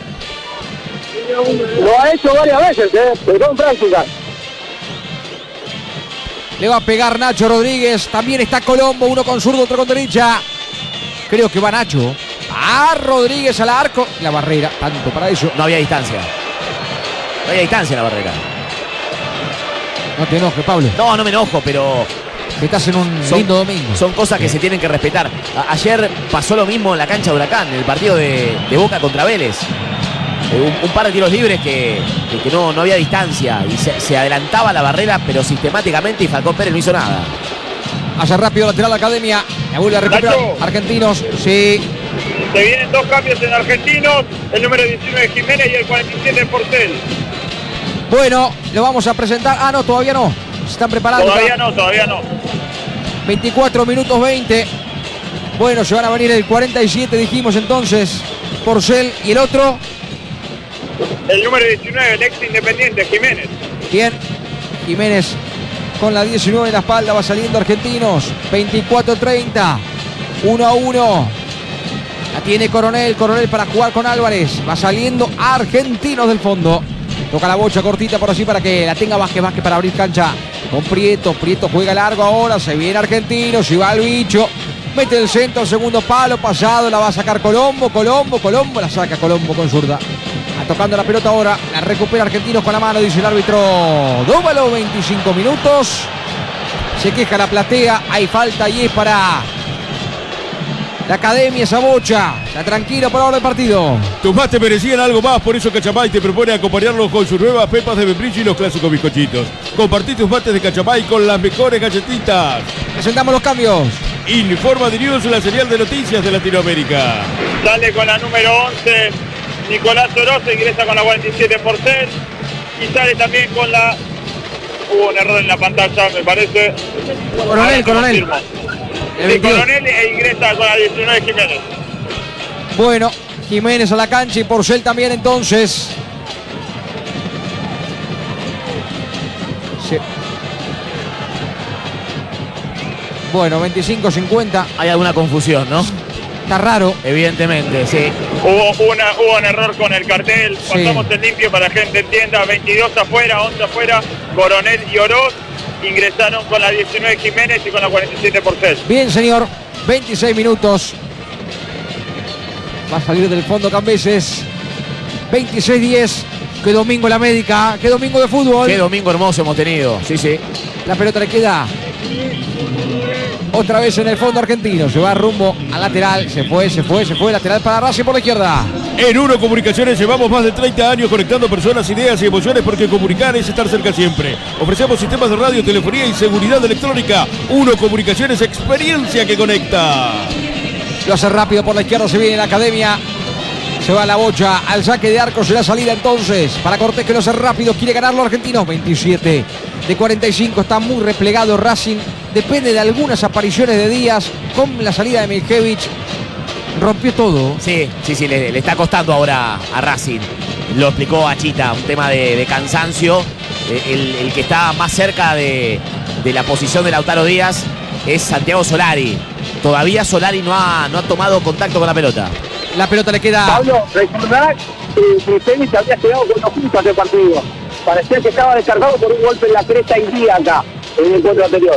Lo ha hecho varias veces, ¿eh? Pero en práctica. Le va a pegar Nacho Rodríguez. También está Colombo, uno con zurdo, otro con derecha. Creo que va Nacho. A Rodríguez al arco. La barrera, tanto para eso. No había distancia. No había distancia en la barrera. No te enojes, Pablo. No, no me enojo, pero que estás en un son, lindo domingo. Son cosas que se tienen que respetar. A ayer pasó lo mismo en la cancha de Huracán, en el partido de, de Boca contra Vélez. Eh, un, un par de tiros libres que, que, que no, no había distancia y se, se adelantaba la barrera, pero sistemáticamente, y Falcón Pérez no hizo nada. Hace rápido lateral la Academia. La vuelve a recuperar. Nacho. Argentinos, sí. Se vienen dos cambios en Argentinos, el número diecinueve Jiménez y el cuarenta y siete Porcel. Bueno, lo vamos a presentar. Ah, no, todavía no. Se están preparando. Todavía no, todavía no. veinticuatro minutos veinte. Bueno, se van a venir el cuarenta y siete, dijimos entonces. Porcel y el otro. El número diecinueve, el ex Independiente, Jiménez. Bien. Jiménez con la diecinueve en la espalda. Va saliendo Argentinos. veinticuatro treinta. uno a uno. La tiene Coronel. Coronel para jugar con Álvarez. Va saliendo Argentinos del fondo. Toca la bocha cortita por así para que la tenga Vázquez, Vázquez para abrir cancha con Prieto. Prieto juega largo ahora. Se viene Argentinos. Y va el bicho. Mete el centro al segundo palo. Pasado. La va a sacar Colombo. Colombo. Colombo. La saca Colombo con zurda. Tocando la pelota ahora. La recupera Argentinos con la mano. Dice el árbitro. Dóvalo. veinticinco minutos. Se queja la platea. Hay falta y es para la Academia, esa bocha. Está tranquilo por ahora el partido. Tus más te merecían algo más, por eso Cachamay te propone acompañarlos con sus nuevas pepas de membrillo y los clásicos bizcochitos. Compartí tus mates de Cachamay con las mejores galletitas. Presentamos los cambios. Informa de News, la señal de noticias de Latinoamérica. Sale con la número once Nicolás Oroz, ingresa con la cuarenta y siete Porcel. Y sale también con la... Hubo un error en la pantalla, me parece. Coronel, Coronel. Sí, Coronel e ingresa con la diecinueve Jiménez. Bueno, Jiménez a la cancha y Porcel también entonces. Sí. Bueno, veinticinco cincuenta. Hay alguna confusión, ¿no? Está raro. Evidentemente, sí. Hubo, una, hubo un error con el cartel. Sí. Pasamos el limpio para que la gente entienda. veintidós afuera, once afuera. Coronel y Oroz ingresaron con la diecinueve Jiménez y con la cuarenta y siete Porcel. Bien, señor. veintiséis minutos. Va a salir del fondo Cambeses. veintiséis diez. Qué domingo la médica. Qué domingo de fútbol. Qué domingo hermoso hemos tenido. Sí, sí. La pelota le queda otra vez en el fondo argentino. Se va rumbo al lateral. Se fue, se fue, se fue. Lateral para Racing por la izquierda. En Uno Comunicaciones llevamos más de treinta años conectando personas, ideas y emociones, porque comunicar es estar cerca siempre. Ofrecemos sistemas de radio, telefonía y seguridad electrónica. Uno Comunicaciones, experiencia que conecta. Lo hace rápido por la izquierda. Se viene la Academia. Se va la bocha al saque de arco. Será salida entonces para Cortés, que lo hace rápido. Quiere ganarlo Argentinos. veintisiete de cuarenta y cinco. Está muy replegado Racing. Depende de algunas apariciones de Díaz. Con la salida de Miljevich rompió todo. Sí, sí, sí, le, le está costando ahora a Racing. Lo explicó Achita, un tema de, de cansancio. El, el que está más cerca de, de la posición de Lautaro Díaz es Santiago Solari. Todavía Solari no ha, no ha tomado contacto con la pelota. La pelota le queda. Pablo, recordá Tristeni se había quedado con los puntos este partido. Parecía que estaba descargado por un golpe en la cresta ilíaca en el encuentro anterior.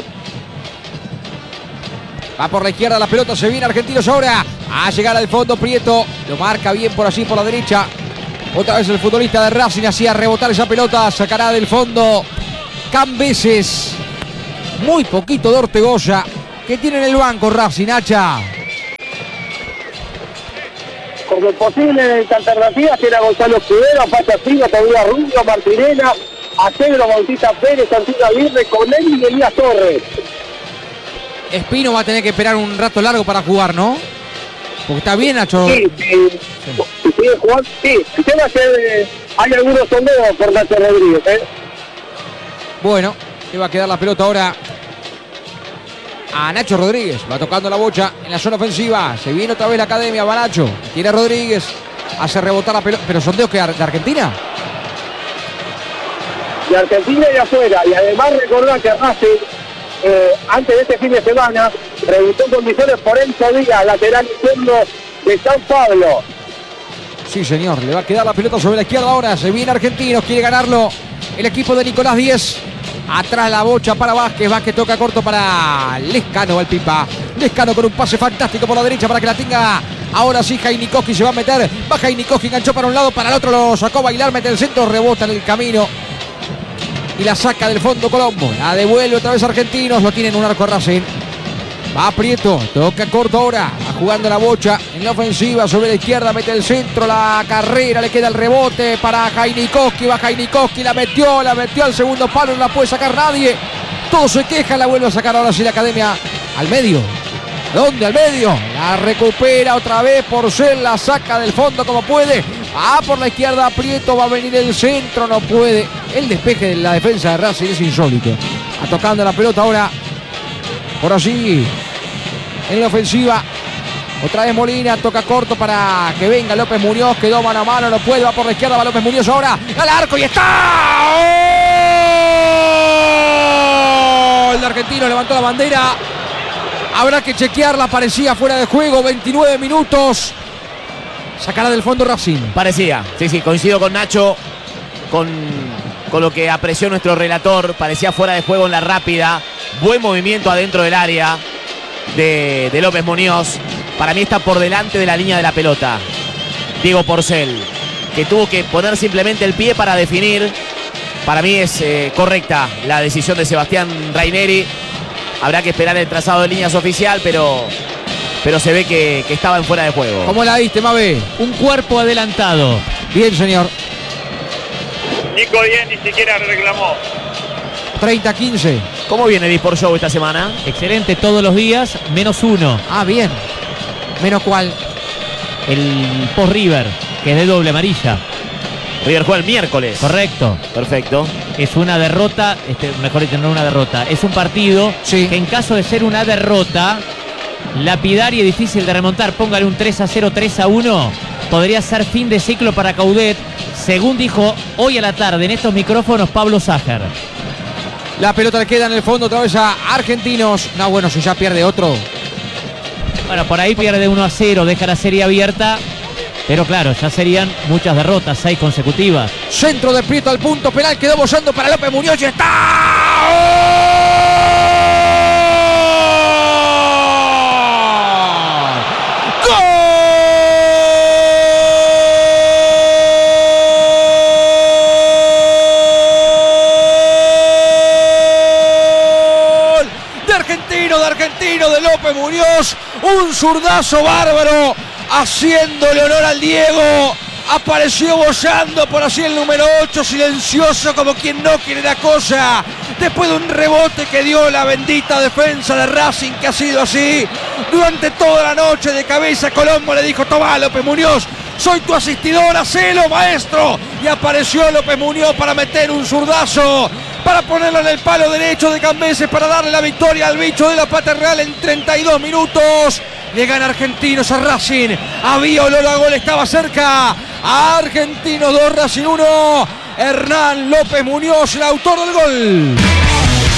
Va por la izquierda la pelota, se viene Argentinos ahora a llegar al fondo. Prieto lo marca bien por allí por la derecha. Otra vez el futbolista de Racing hacía rebotar esa pelota, sacará del fondo Cambeses. Muy poquito de Ortegoza que tiene en el banco Racing, Hacha. Como posible alternativas era Gonzalo Escudero, Pacha Silva, Todavía Rubio, Martinena, Acedro, Bautista Pérez, Santino Aguirre, Conelli y Elías Torres. Espino va a tener que esperar un rato largo para jugar, ¿no? Porque está bien, Nacho. Sí, sí. Si sigue jugando, sí. El tema es que eh, hay algunos sondeos por Nacho Rodríguez, ¿eh? Bueno, le va a quedar la pelota ahora a Nacho Rodríguez. Va tocando la bocha en la zona ofensiva. Se viene otra vez la academia, va Nacho. Tiene a Rodríguez. Hace rebotar la pelota. ¿Pero sondeo que de Argentina? De Argentina y afuera. Y además recordar que Racing, eh, antes de este fin de semana, revisó condiciones por Enzo Díaz, lateral izquierdo de San Pablo. Sí, señor. Le va a quedar la pelota sobre la izquierda ahora. Se viene Argentinos. Quiere ganarlo el equipo de Nicolás Díez. Atrás la bocha para Vázquez. Vázquez toca corto para Lescano, el Pipa. Lescano con un pase fantástico por la derecha para que la tenga. Ahora sí, Jainikoski se va a meter. Va Jainikoski, enganchó para un lado, para el otro lo sacó a bailar, mete el centro, rebota en el camino. Y la saca del fondo Colombo. La devuelve otra vez Argentinos. Lo tiene en un arco Racing. Va Prieto, toca corto ahora. Va jugando la bocha en la ofensiva sobre la izquierda. Mete el centro, la carrera. Le queda el rebote para Jainikoski. Va Jainikoski, la metió, la metió al segundo palo. No la puede sacar nadie. Todo se queja, la vuelve a sacar ahora sí la academia al medio. ¿Dónde? Al medio. La recupera otra vez Porcel. La saca del fondo como puede. Ah, por la izquierda Prieto, va a venir el centro, no puede. El despeje de la defensa de Racing es insólito. Va tocando la pelota ahora. Por allí. En la ofensiva. Otra vez Molina, toca corto para que venga López Muñoz. Quedó mano a mano, no puede. Va por la izquierda, va López Muñoz ahora. Al arco y está. ¡Oh! El argentino levantó la bandera. Habrá que chequearla, parecía fuera de juego. veintinueve minutos. Sacará del fondo Racing. Parecía, sí, sí, coincido con Nacho, con, con lo que apreció nuestro relator. Parecía fuera de juego en la rápida. Buen movimiento adentro del área de, de López Muñoz. Para mí está por delante de la línea de la pelota Diego Porcel, que tuvo que poner simplemente el pie para definir. Para mí es eh, correcta la decisión de Sebastián Raineri. Habrá que esperar el trazado de líneas oficial, pero... pero se ve que, que estaba en fuera de juego. ¿Cómo la viste, Mabe? Un cuerpo adelantado. Bien, señor. Nico Díez ni siquiera reclamó. treinta a quince. ¿Cómo viene Disport Show esta semana? Excelente todos los días, menos uno. Ah, bien. ¿Menos cuál? El post River, que es de doble amarilla. River juega el miércoles. Correcto. Perfecto. Es una derrota, este, mejor dicho, no una derrota. Es un partido sí. que en caso de ser una derrota lapidaria y difícil de remontar, póngale un tres a cero, tres a uno, podría ser fin de ciclo para Coudet, según dijo hoy a la tarde en estos micrófonos Pablo Sájer. La pelota le queda en el fondo otra vez a Argentinos. No, bueno, si ya pierde otro. Bueno, por ahí pierde uno a cero, deja la serie abierta, pero claro, ya serían muchas derrotas, seis consecutivas. Centro de Prieto al punto penal, quedó bollando para López Muñoz y está. Argentino de López Muñoz, un zurdazo bárbaro, haciéndole honor al Diego. Apareció bollando por así el número ocho, silencioso como quien no quiere la cosa, después de un rebote que dio la bendita defensa de Racing, que ha sido así durante toda la noche. De cabeza Colombo le dijo: toma López Muñoz, soy tu asistidor, hacelo maestro. Y apareció López Muñoz para meter un zurdazo, para ponerlo en el palo derecho de Cambeses, para darle la victoria al bicho de la Paternal en treinta y dos minutos. Le gana Argentinos a Racing. Había olor a gol, estaba cerca. Argentinos dos, Racing uno. Hernán López Muñoz, el autor del gol.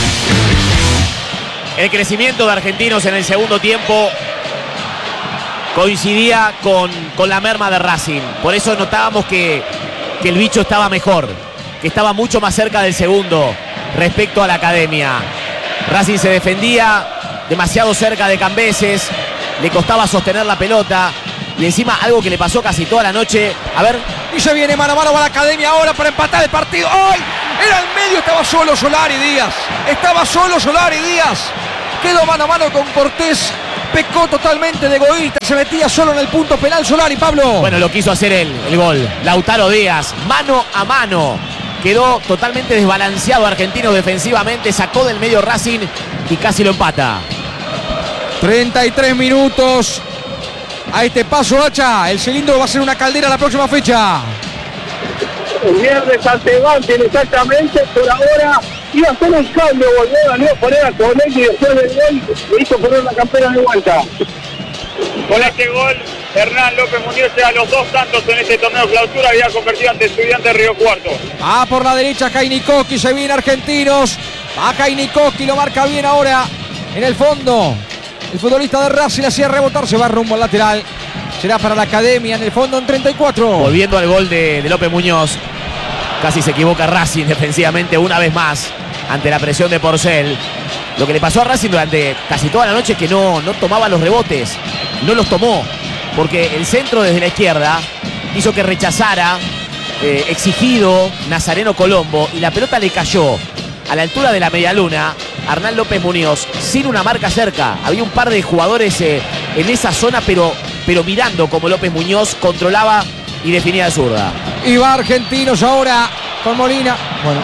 El crecimiento de Argentinos en el segundo tiempo coincidía con, con la merma de Racing. Por eso notábamos que, que el bicho estaba mejor, que estaba mucho más cerca del segundo respecto a la academia. Racing se defendía demasiado cerca de Cambeses, le costaba sostener la pelota y encima algo que le pasó casi toda la noche. A ver. Y se viene mano a mano para la academia ahora para empatar el partido. ¡Ay! Era el medio, estaba solo Solari Díaz. Estaba solo Solari Díaz. Quedó mano a mano con Cortés. Pecó totalmente de egoísta. Se metía solo en el punto penal Solari, Pablo. Bueno, lo quiso hacer él, el gol. Lautaro Díaz, mano a mano. Quedó totalmente desbalanceado Argentino defensivamente. Sacó del medio Racing y casi lo empata. treinta y tres minutos. A este paso, Hacha, el cilindro va a ser una caldera la próxima fecha. El viernes ante Banfield exactamente, por ahora iba a hacer un cambio, volvió a Leo poner a Conegui y después del gol le hizo poner la campera de vuelta. Con este gol, Hernán López Muñoz era los dos tantos en este torneo clausura, había convertido ante Estudiantes Río Cuarto. Ah, por la derecha Kainikoski, se viene Argentinos. A Kainikoski lo marca bien ahora en el fondo. El futbolista de Racing hacía rebotar, se va rumbo al lateral. Será para la academia en el fondo en treinta y cuatro. Volviendo al gol de, de López Muñoz. Casi se equivoca Racing defensivamente una vez más ante la presión de Porcel. Lo que le pasó a Racing durante casi toda la noche es que no, no tomaba los rebotes. No los tomó. Porque el centro desde la izquierda hizo que rechazara eh, exigido Nazareno Colombo. Y la pelota le cayó a la altura de la medialuna a Hernán López Muñoz sin una marca cerca. Había un par de jugadores eh, en esa zona, pero, pero mirando como López Muñoz controlaba y definía de zurda. Y va Argentinos ahora con Molina. Bueno,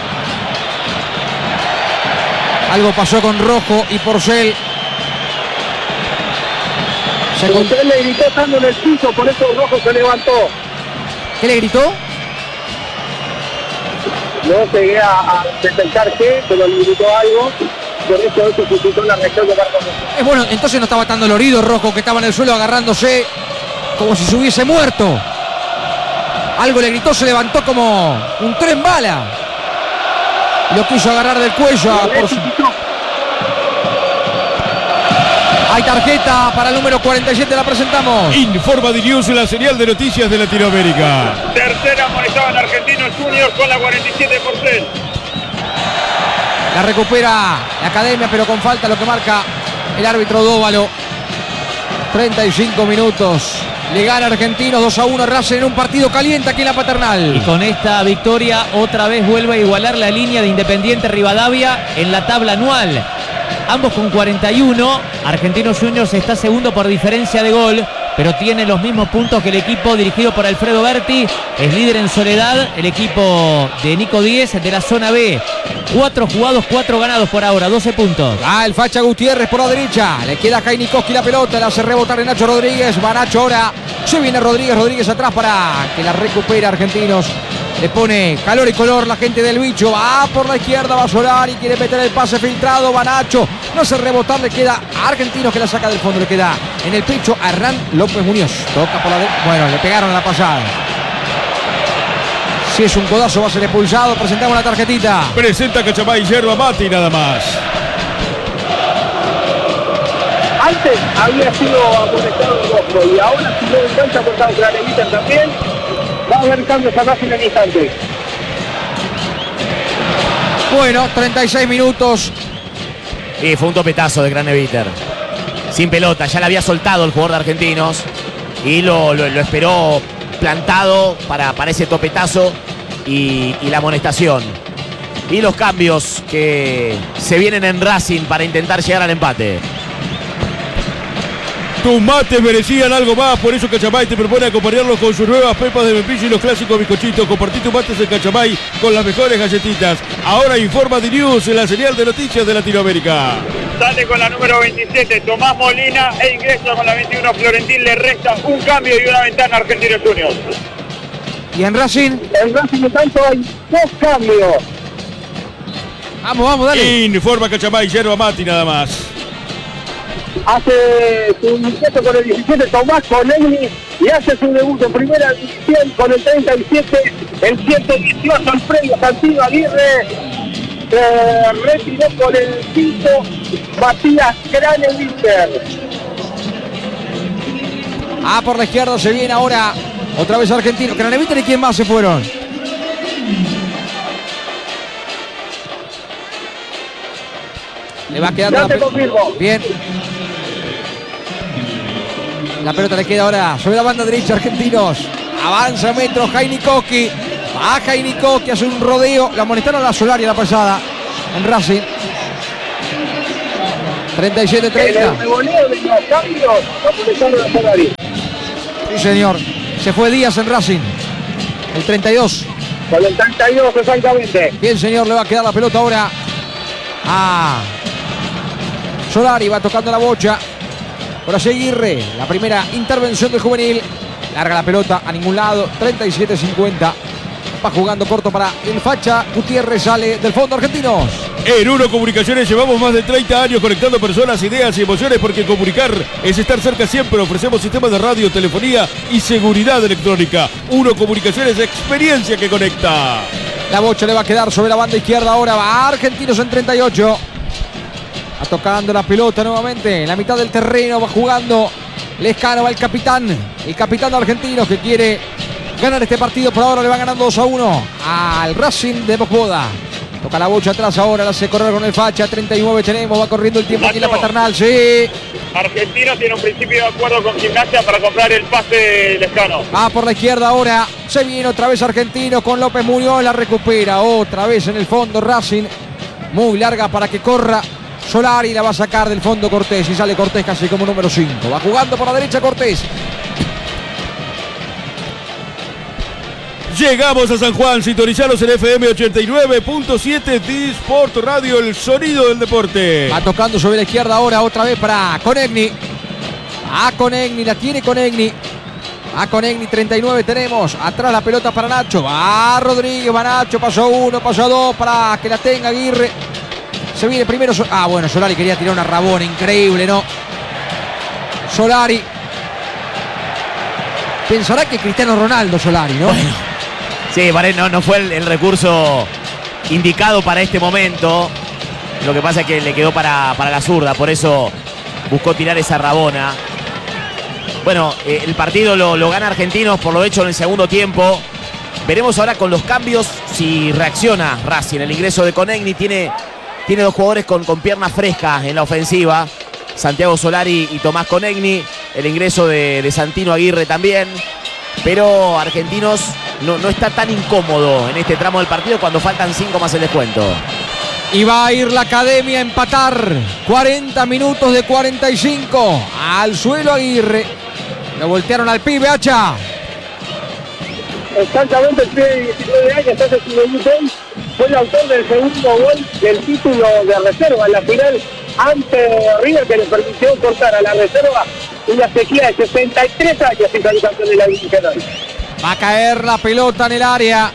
algo pasó con Rojo y Porcel. Se Porcel le gritó estando en el piso, por eso Rojo se levantó. ¿Qué le gritó? No llegué a, a detectar qué, pero le gritó algo. Por eso eso suscitó la reacción de Marco. Es bueno, entonces no estaba tan dolorido Rojo, que estaba en el suelo agarrándose como si se hubiese muerto. Algo le gritó, se levantó como un tren bala. Lo quiso agarrar del cuello a Porcel. Hay tarjeta para el número cuarenta y siete, la presentamos. Informa de News, la señal de noticias de Latinoamérica. Tercera amonestado en Argentinos Juniors con la cuarenta y siete Porcel. La recupera la academia, pero con falta, lo que marca el árbitro Dóvalo. treinta y cinco minutos. Le gana Argentinos dos a uno Racing en un partido caliente aquí en la Paternal. Y con esta victoria otra vez vuelve a igualar la línea de Independiente Rivadavia en la tabla anual. Ambos con cuarenta y uno. Argentinos Juniors está segundo por diferencia de gol, pero tiene los mismos puntos que el equipo dirigido por Alfredo Berti. Es líder en soledad el equipo de Nico Díez de la zona B. Cuatro jugados, cuatro ganados por ahora, doce puntos. Ah, el Facha Gutiérrez por la derecha. Le queda a Kainikoski la pelota, la hace rebotar en Nacho Rodríguez. Va Nacho ahora. Se viene Rodríguez, Rodríguez atrás para que la recupere Argentinos. Le pone calor y color la gente del bicho. Va por la izquierda, va Solari, quiere meter el pase filtrado. Va Nacho, no hace rebotar, le queda a Argentinos que la saca del fondo. Le queda en el pecho a Hernán López Muñoz. Toca por la derecha. Bueno, le pegaron a la pasada. Si es un codazo va a ser expulsado. Presentamos la tarjetita. Presenta Cachamay Yerba Mate y nada más. Antes había sido amonestado Rojo y ahora si no en cancha aportado Graneviter también. Va a haber cambios acá en el instante. Bueno, treinta y seis minutos. Y fue un topetazo de Graneviter. Sin pelota, ya la había soltado el jugador de Argentinos. Y lo, lo, lo esperó plantado para, para ese topetazo y, y la amonestación. Y los cambios que se vienen en Racing para intentar llegar al empate. Tus mates merecían algo más, por eso Cachamay te propone acompañarlos con sus nuevas pepas de membrillo y los clásicos bizcochitos. Compartí tus mates en Cachamay con las mejores galletitas. Ahora informa de News en la señal de noticias de Latinoamérica. Sale con la número veintisiete Tomás Molina e ingresa con la veintiuno Florentín. Le resta un cambio y una ventana a Argentinos Juniors. ¿Y en Racing? En Racing de tanto hay dos cambios. Vamos, vamos, dale. Informa Cachamay Yerba Mate y nada más. Hace su ingreso con el diecisiete Tomás Conegui y hace su debut en primera división con el treinta y siete, el ciento dieciocho Alfredo Santino Aguirre. Se retiró con el quinto Matías Graneviter. Ah, por la izquierda se viene ahora otra vez Argentino. Craneviter y quién más se fueron. Le va quedando Ya la te confirmo. Bien. La pelota le queda ahora sobre la banda derecha, Argentinos. Avanza metros, Jainikoski. Baja Jainikoski, hace un rodeo. La amonestaron a Solari la pasada en Racing. treinta y siete En treinta. el revoleo de los cambios, amonestaron a Solari. Sí, señor. Se fue Díaz en Racing. El treinta y dos. Con el treinta y dos, exactamente. Bien, señor, le va a quedar la pelota ahora a Solari. Va tocando la bocha. Por allí Aguirre. La primera intervención del juvenil. Larga la pelota a ningún lado. treinta y siete cincuenta. Va jugando corto para el Facha. Gutiérrez sale del fondo, Argentinos. En Uno Comunicaciones llevamos más de treinta años conectando personas, ideas y emociones, porque comunicar es estar cerca siempre. Ofrecemos sistemas de radio, telefonía y seguridad electrónica. Uno Comunicaciones, experiencia que conecta. La bocha le va a quedar sobre la banda izquierda. Ahora va Argentinos en treinta y ocho. Va tocando la pelota nuevamente en la mitad del terreno. Va jugando Lescano, va el capitán. El capitán de Argentinos que quiere ganar este partido. Por ahora le va ganando dos a uno al Racing de Bosboda. Toca la bocha atrás ahora, la hace correr con el Facha. treinta y nueve tenemos, va corriendo el tiempo aquí la Paternal. Sí. Argentinos tiene un principio de acuerdo con Gimnasia para comprar el pase de Lescano. Va por la izquierda ahora. Se viene otra vez Argentino con López Muñoz. La recupera otra vez en el fondo Racing. Muy larga para que corra Solari. La va a sacar del fondo Cortés. Y sale Cortés casi como número cinco. Va jugando por la derecha Cortés. Llegamos a San Juan, sintonizados en F M ochenta y nueve punto siete D-Sport Radio, el sonido del deporte. Va tocando sobre la izquierda ahora otra vez para Conegni. A Conegni, la tiene Conegni. A Conegni, treinta y nueve tenemos. Atrás la pelota para Nacho. Va Rodríguez, va Nacho, pasó uno, pasó dos para que la tenga Aguirre. Se viene primero. Ah, bueno, Solari quería tirar una rabona, increíble, ¿no? Solari. Pensará que Cristiano Ronaldo Solari, ¿no? Bueno. Sí, no, no fue el, el recurso indicado para este momento. Lo que pasa es que le quedó para, para la zurda, por eso buscó tirar esa rabona. Bueno, eh, el partido lo, lo gana Argentinos por lo hecho en el segundo tiempo. Veremos ahora con los cambios si reacciona Racing. El ingreso de Conegni tiene, tiene dos jugadores con, con piernas frescas en la ofensiva. Santiago Solari y Tomás Conegni. El ingreso de, de Santino Aguirre también. Pero Argentinos no, no está tan incómodo en este tramo del partido cuando faltan cinco más el descuento. Y va a ir la Academia a empatar. cuarenta minutos de cuarenta y cinco. Al suelo Aguirre. Lo voltearon al pibe, Hacha. Exactamente, el pibe de diecinueve años, hace su debut hoy. Fue el autor del segundo gol del título de reserva en la final ante River, que le permitió cortar a la reserva una sequía de sesenta y tres años sin salir campeón de la división. Va a caer la pelota en el área.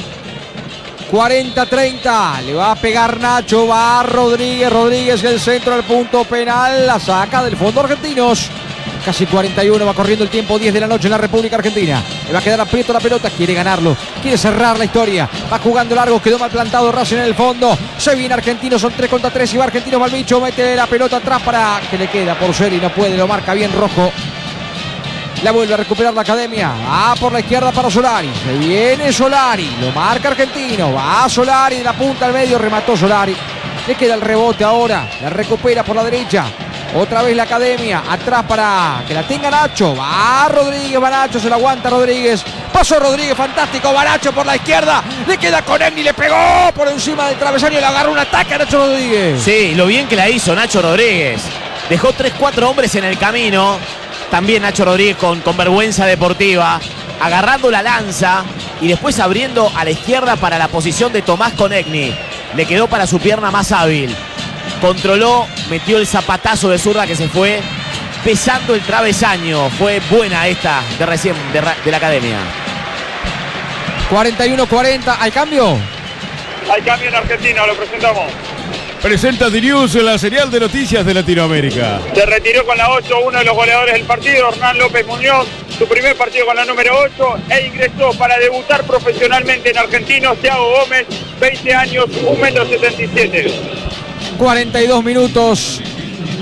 cuarenta treinta. Le va a pegar Nacho. Va Rodríguez. Rodríguez el centro al punto penal. La saca del fondo Argentinos. Casi cuarenta y uno. Va corriendo el tiempo. diez de la noche en la República Argentina. Le va a quedar aprieto la pelota. Quiere ganarlo. Quiere cerrar la historia. Va jugando largo. Quedó mal plantado Racing en el fondo. Se viene Argentinos. Son tres contra tres. Y va Argentinos Malbicho. Mete la pelota atrás para que le queda por ser y no puede. Lo marca bien Rojo. La vuelve a recuperar la Academia. Va por la izquierda para Solari. Se viene Solari. Lo marca Argentino. Va Solari de la punta al medio. Remató Solari. Le queda el rebote ahora. La recupera por la derecha. Otra vez la Academia. Atrás para que la tenga Nacho. Va Rodríguez. Va Nacho. Se la aguanta Rodríguez. Pasó Rodríguez. Fantástico. Va Nacho por la izquierda. Le queda Conegni. Le pegó por encima del travesaño. Y le agarró un ataque a Nacho Rodríguez. Sí, lo bien que la hizo Nacho Rodríguez. Dejó tres cuatro hombres en el camino. También Nacho Rodríguez con, con vergüenza deportiva, agarrando la lanza y después abriendo a la izquierda para la posición de Tomás Conegni. Le quedó para su pierna más hábil. Controló, metió el zapatazo de zurda que se fue pesando el travesaño. Fue buena esta de recién de, de la Academia. cuarenta y uno cuarenta. ¿Hay cambio? Hay cambio en Argentina, lo presentamos. Presenta D-News, la serial de noticias de Latinoamérica. Se retiró con la ocho uno de los goleadores del partido, Hernán López Muñoz, su primer partido con la número ocho, e ingresó para debutar profesionalmente en Argentinos, Thiago Gómez, veinte años, un metro setenta y siete. cuarenta y dos minutos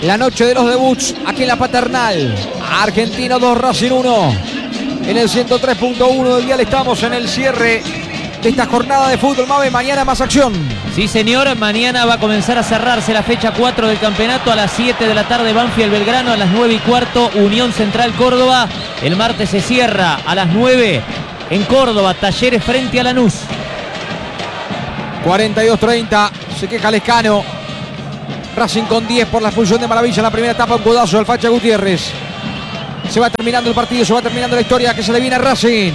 La noche de los debuts aquí en la Paternal. Argentino dos, Racing uno. En el ciento tres punto uno del dial estamos en el cierre de esta jornada de fútbol. Mave, mañana más acción. Sí, señor, mañana va a comenzar a cerrarse la fecha cuatro del campeonato. A las siete de la tarde Banfield Belgrano, a las nueve y cuarto Unión Central Córdoba. El martes se cierra a las nueve en Córdoba, Talleres frente a Lanús. cuarenta y dos treinta, se queja Lescano. Racing con diez por la expulsión de Maravilla en la primera etapa, un codazo del Facha Gutiérrez. Se va terminando el partido, se va terminando la historia que se le viene a Racing.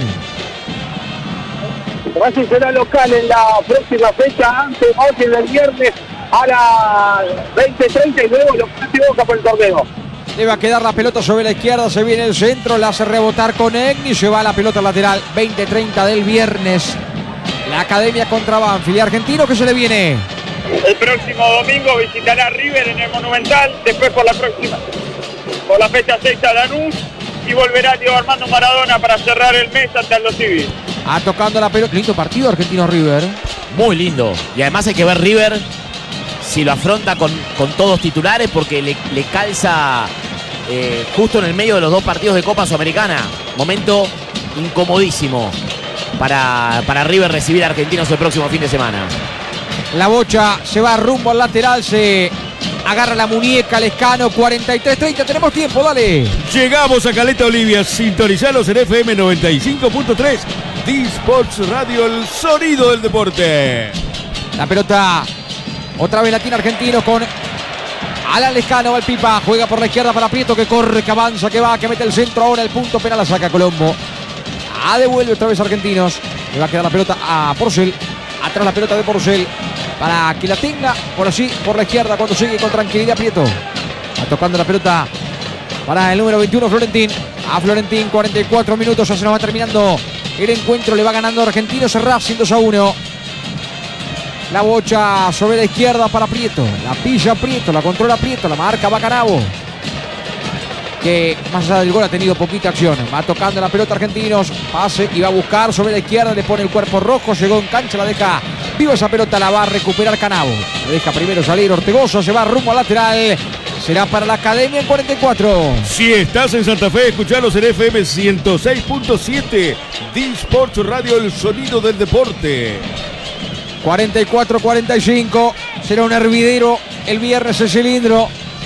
Racing será local en la próxima fecha, antes hoy del viernes a las veinte treinta y luego local de Boca por el torneo. Le va a quedar la pelota sobre la izquierda, se viene el centro, la hace rebotar con Egni, se va la pelota lateral, veinte treinta del viernes. La Academia contra Banfield. ¿Y Argentino qué se le viene? El próximo domingo visitará River en el Monumental, después por la próxima, por la fecha seis a Lanús, y volverá Diego Armando Maradona para cerrar el mes ante Aldo Civi. Ah, tocando la pelota. Lindo partido Argentino River. Muy lindo. Y además hay que ver River si lo afronta con, con todos titulares, porque le, le calza eh, justo en el medio de los dos partidos de Copa Sudamericana. Momento incomodísimo para, para River recibir a Argentinos el próximo fin de semana. La bocha se va rumbo al lateral, se agarra la muñeca Lescano. Cuarenta y tres treinta, tenemos tiempo, dale. Llegamos a Caleta Olivia, sintonizalos en F M noventa y cinco punto tres. D-Sports Radio, el sonido del deporte. La pelota otra vez la tiene Argentino con Alan Lescano. Va el Pipa, juega por la izquierda para Prieto, que corre, que avanza, que va, que mete el centro. Ahora el punto penal la saca Colombo. Ah, devuelve otra vez Argentinos. Le va a quedar la pelota a Porcel. Atrás la pelota de Porcel para que la tenga por allí, por la izquierda, cuando sigue con tranquilidad Prieto. Va tocando la pelota para el número veintiuno, Florentín. A Florentín, cuarenta y cuatro minutos, ya se nos va terminando el encuentro. Le va ganando Argentinos Racing dos a uno. La bocha sobre la izquierda para Prieto. La pilla Prieto, la controla Prieto, la marca Bacanabo, que más allá del gol ha tenido poquita acción. Va tocando la pelota Argentinos, pase y va a buscar sobre la izquierda, le pone el cuerpo rojo, llegó en cancha, la deja viva esa pelota, la va a recuperar Canabo. La deja primero salir Ortegozo, se va rumbo al lateral. Será para la Academia en cuarenta y cuatro. Si estás en Santa Fe, escuchalos en F M ciento seis punto siete. D-Sports Radio, el sonido del deporte. cuarenta y cuatro cuarenta y cinco. Será un hervidero el viernes el cilindro.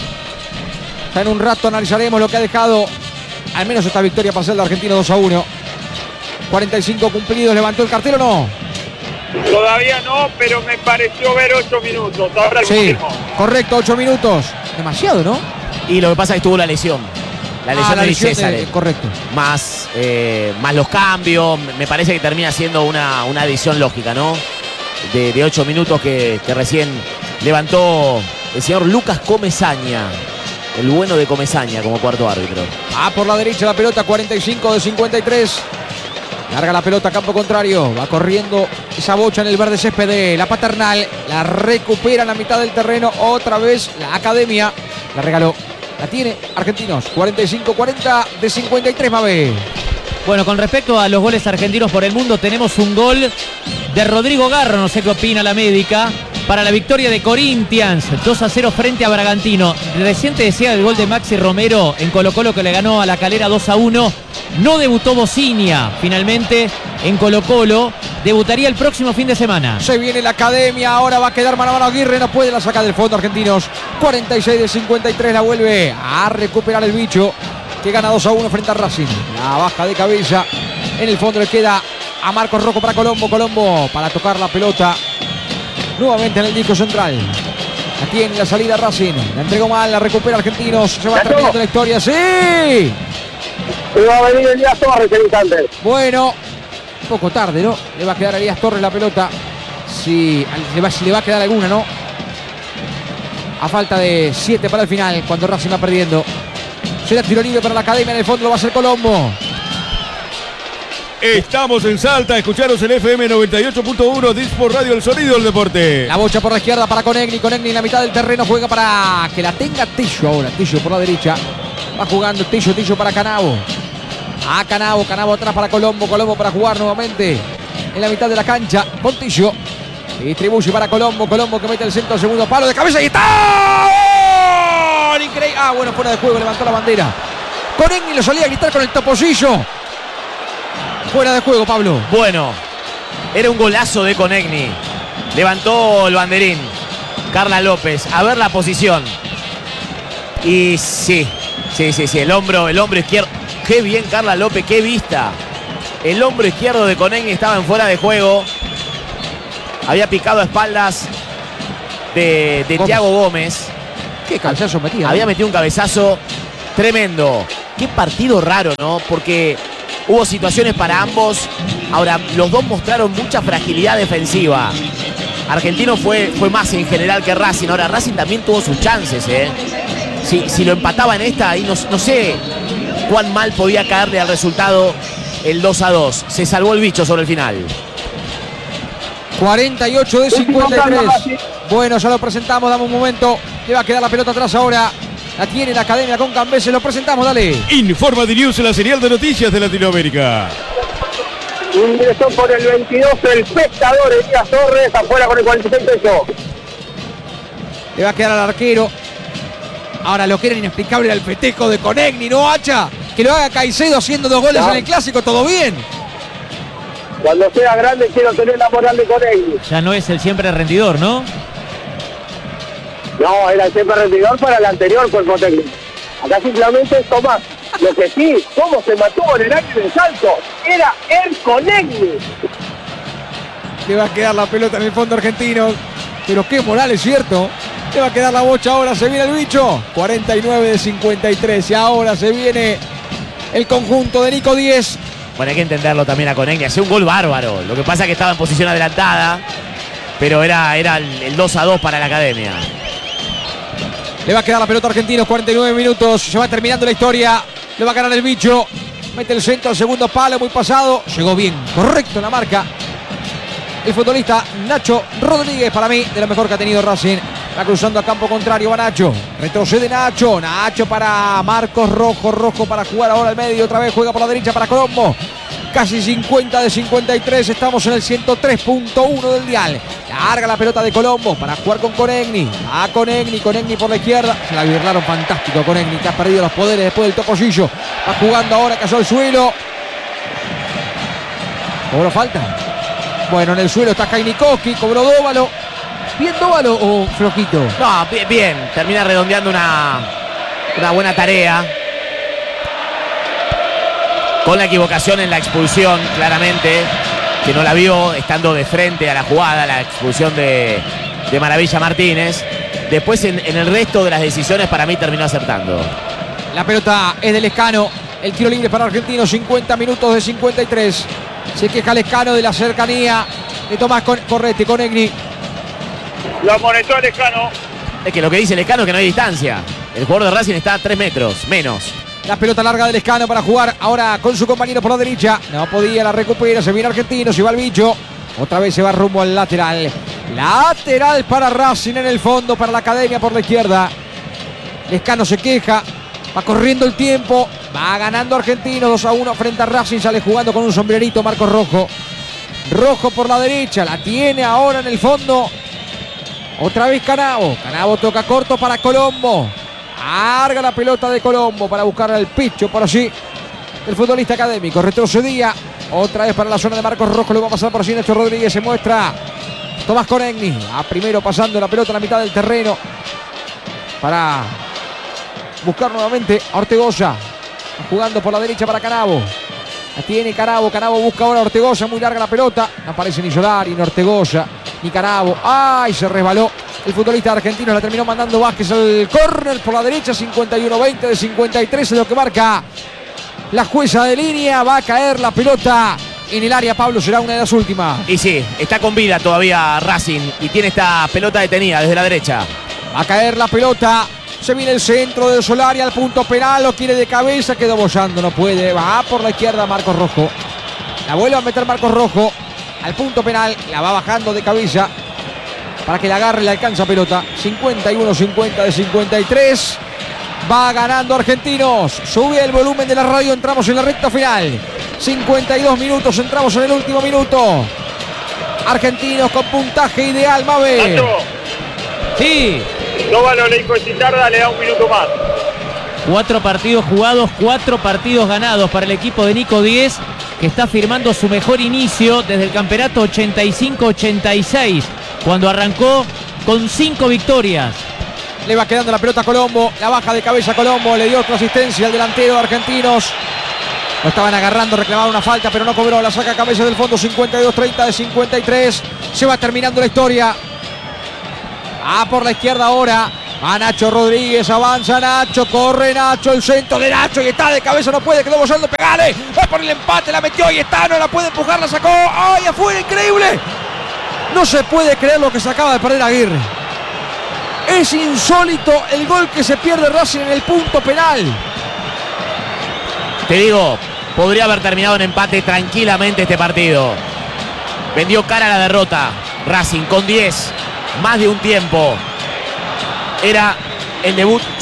Ya en un rato analizaremos lo que ha dejado al menos esta victoria parcial de Argentino dos a uno. cuarenta y cinco cumplidos. ¿Levantó el cartel o no? Todavía no, pero me pareció ver ocho minutos. Ahora el Sí, último. correcto, ocho minutos. Demasiado, ¿no? Y lo que pasa es que tuvo la lesión. La lesión Ah, la de lesión de- César. correcto. Más, eh, más los cambios. Me parece que termina siendo una, una adición lógica, ¿no? De, de ocho minutos que, que recién levantó el señor Lucas Comesaña. El bueno de Comesaña como cuarto árbitro. Ah, por la derecha la pelota, cuarenta y cinco de cincuenta y tres. Larga la pelota, campo contrario. Va corriendo esa bocha en el verde césped de la Paternal. La recupera en la mitad del terreno. Otra vez la Academia. La regaló. La tiene Argentinos. cuarenta y cinco cuarenta de cincuenta y tres, Mabé. Bueno, con respecto a los goles argentinos por el mundo, tenemos un gol de Rodrigo Garro, no sé qué opina la médica, para la victoria de Corinthians, dos a cero frente a Bragantino. Recién te decía el gol de Maxi Romero en Colo Colo, que le ganó a la Calera dos a uno. No debutó Bocinia finalmente en Colo Colo. Debutaría el próximo fin de semana. Se viene la Academia, ahora va a quedar mano a mano Aguirre, no puede la sacar del fondo Argentinos. cuarenta y seis de cincuenta y tres, la vuelve a recuperar el bicho, que gana dos a uno frente a Racing. La baja de cabeza, en el fondo le queda a Marcos Rocco para Colombo. Colombo para tocar la pelota nuevamente en el disco central. La tiene la salida Racing, la entregó mal, la recupera Argentinos. Se va terminando la historia, ¡sí! Y va a venir Elías Torres en instante. Bueno, un poco tarde, ¿no? Le va a quedar a Elías Torres la pelota. Si le va, si le va a quedar alguna, ¿no? A falta de siete para el final, cuando Racing va perdiendo. Será tiro libre para la Academia, en el fondo lo va a hacer Colombo. Estamos en Salta, escucharos en F M noventa y ocho punto uno, Dispo Radio, el sonido del deporte. La bocha por la izquierda para Conegni. Conegni en la mitad del terreno juega para que la tenga Tillo ahora. Tillo por la derecha. Va jugando Tillo, Tillo para Canabo. A Canabo, Canabo atrás para Colombo. Colombo para jugar nuevamente en la mitad de la cancha. Pontillo distribuye para Colombo. Colombo que mete el centro al segundo palo de cabeza y está. ¡Gol! increíble. Ah, bueno, fuera de juego, levantó la bandera. Conegni lo salía a gritar con el topollillo. Fuera de juego, Pablo. Bueno, era un golazo de Conegni. Levantó el banderín. Carla López, a ver la posición. Y sí, sí, sí, sí, el hombro, el hombro izquierdo. Qué bien Carla López, qué vista. El hombro izquierdo de Conegni estaba en fuera de juego. Había picado a espaldas de, de Thiago Gómez. Qué cabezazo metía. Había metido un cabezazo tremendo. Qué partido raro, ¿no? Porque hubo situaciones para ambos. Ahora, los dos mostraron mucha fragilidad defensiva. Argentino fue, fue más en general que Racing. Ahora, Racing también tuvo sus chances, ¿eh? Si, si lo empataba en esta, ahí no, no sé cuán mal podía caerle al resultado el dos a dos. Se salvó el bicho sobre el final. cuarenta y ocho de cincuenta y tres. Bueno, ya lo presentamos, dame un momento. Le va a quedar la pelota atrás ahora. La tiene la academia con Cambeses. Lo presentamos, dale. Informa de News, la serial de noticias de Latinoamérica. Ingresó por el veintidós el pescador Elías Torres, afuera con el cuarenta y seis pesos. Le va a quedar al arquero. Ahora lo que era inexplicable era el festejo de Conegni, ¿no, Hacha? Que lo haga Caicedo haciendo dos goles no. en el Clásico, todo bien. Cuando sea grande quiero tener la moral de Conegni. Ya no es el siempre rendidor, ¿no? No, era el siempre rendidor para el anterior cuerpo técnico. Acá simplemente es Tomás. Lo que sí, cómo se mantuvo en el aire del salto, era el Conegni. Le va a quedar la pelota en el fondo argentino. Pero qué moral, es cierto. Le va a quedar la bocha ahora, se viene el bicho. cuarenta y nueve de cincuenta y tres. Y ahora se viene el conjunto de Nico Díez. Bueno, hay que entenderlo también a Conegni. Hace un gol bárbaro. Lo que pasa es que estaba en posición adelantada. Pero era, era el, el dos a dos para la academia. Le va a quedar la pelota a Argentinos, cuarenta y nueve minutos. Se va terminando la historia. Le va a ganar el bicho. Mete el centro al segundo palo, muy pasado. Llegó bien, correcto en la marca. El futbolista Nacho Rodríguez, para mí, de lo mejor que ha tenido Racing. Va cruzando a campo contrario, va Nacho. Retrocede Nacho. Nacho para Marcos Rojo. Rojo para jugar ahora al medio. Otra vez juega por la derecha para Colombo. Casi cincuenta de cincuenta y tres. Estamos en el ciento tres punto uno del dial. Larga la pelota de Colombo para jugar con Conegni. A Conegni. Conegni por la izquierda. Se la virlaron fantástico a Conegni, que ha perdido los poderes después del topollillo. Va jugando ahora, cayó al suelo. ¿Cobró falta? Bueno, en el suelo está Kainikowski. Cobró Dóvalo. ¿Bien Dóvalo o flojito? No, bien, bien. Termina redondeando una, una buena tarea. Con la equivocación en la expulsión, claramente, que no la vio estando de frente a la jugada, la expulsión de, de Maravilla Martínez. Después en, en el resto de las decisiones para mí terminó acertando. La pelota es del Lescano. El tiro libre para Argentino, cincuenta minutos de cincuenta y tres. Se queja Lescano de la cercanía de Tomás Correte, Conegni. Lo amonestó el Lescano. Es que lo que dice Lescano es que no hay distancia. El jugador de Racing está a tres metros, menos. La pelota larga del Lescano para jugar ahora con su compañero por la derecha. No podía, la recupera, se viene Argentino, se va el bicho. Otra vez se va rumbo al lateral. Lateral para Racing en el fondo, para la academia por la izquierda. Lescano se queja, va corriendo el tiempo, va ganando Argentino dos a uno frente a Racing. Sale jugando con un sombrerito Marcos Rojo. Rojo por la derecha, la tiene ahora en el fondo. Otra vez Canavo. Canavo toca corto para Colombo. Larga la pelota de Colombo para buscar al picho por allí. El futbolista académico retrocedía. Otra vez para la zona de Marcos Rojo. Lo va a pasar por allí Nacho Rodríguez. Se muestra Tomás Conegni. A primero pasando la pelota a la mitad del terreno. Para buscar nuevamente a Ortegoza. Jugando por la derecha para Canavo. La tiene Canavo. Canavo busca ahora a Ortegoza. Muy larga la pelota. No aparece ni Solari, ni Ortegoza, ni Canavo. ¡Ay! Se resbaló. El futbolista argentino la terminó mandando Vázquez al córner por la derecha. cincuenta y uno veinte de cincuenta y tres es lo que marca la jueza de línea. Va a caer la pelota en el área. Pablo, será una de las últimas. Y sí, está con vida todavía Racing y tiene esta pelota detenida desde la derecha. Va a caer la pelota. Se viene el centro de Solari al punto penal. Lo quiere de cabeza. Quedó bollando. No puede. Va por la izquierda Marcos Rojo. La vuelve a meter Marcos Rojo al punto penal. La va bajando de cabeza para que la agarre y le alcanza pelota. cincuenta y uno cincuenta de cincuenta y tres. Va ganando Argentinos. Sube el volumen de la radio. Entramos en la recta final. cincuenta y dos minutos. Entramos en el último minuto. Argentinos con puntaje ideal, Mabel. Sí. Dóvalo le dijo que si tarda le da un minuto más. Cuatro partidos jugados, cuatro partidos ganados para el equipo de Nico Díez, que está firmando su mejor inicio desde el campeonato ochenta y cinco ochenta y seis, cuando arrancó con cinco victorias. Le va quedando la pelota a Colombo, la baja de cabeza a Colombo, le dio otra asistencia al delantero de Argentinos. Lo estaban agarrando, reclamaban una falta, pero no cobró. La saca a cabeza del fondo, cincuenta y dos treinta de cincuenta y tres. Se va terminando la historia. Ah, por la izquierda ahora. A Nacho Rodríguez, avanza Nacho, corre Nacho, el centro de Nacho y está de cabeza, no puede, quedó bollando, pegale, va por el empate, la metió y está, no la puede empujar, la sacó, ¡ay, afuera, increíble! No se puede creer lo que se acaba de perder Aguirre. Es insólito el gol que se pierde Racing en el punto penal. Te digo, podría haber terminado en empate tranquilamente este partido. Vendió cara a la derrota. Racing con diez, más de un tiempo. Era el debut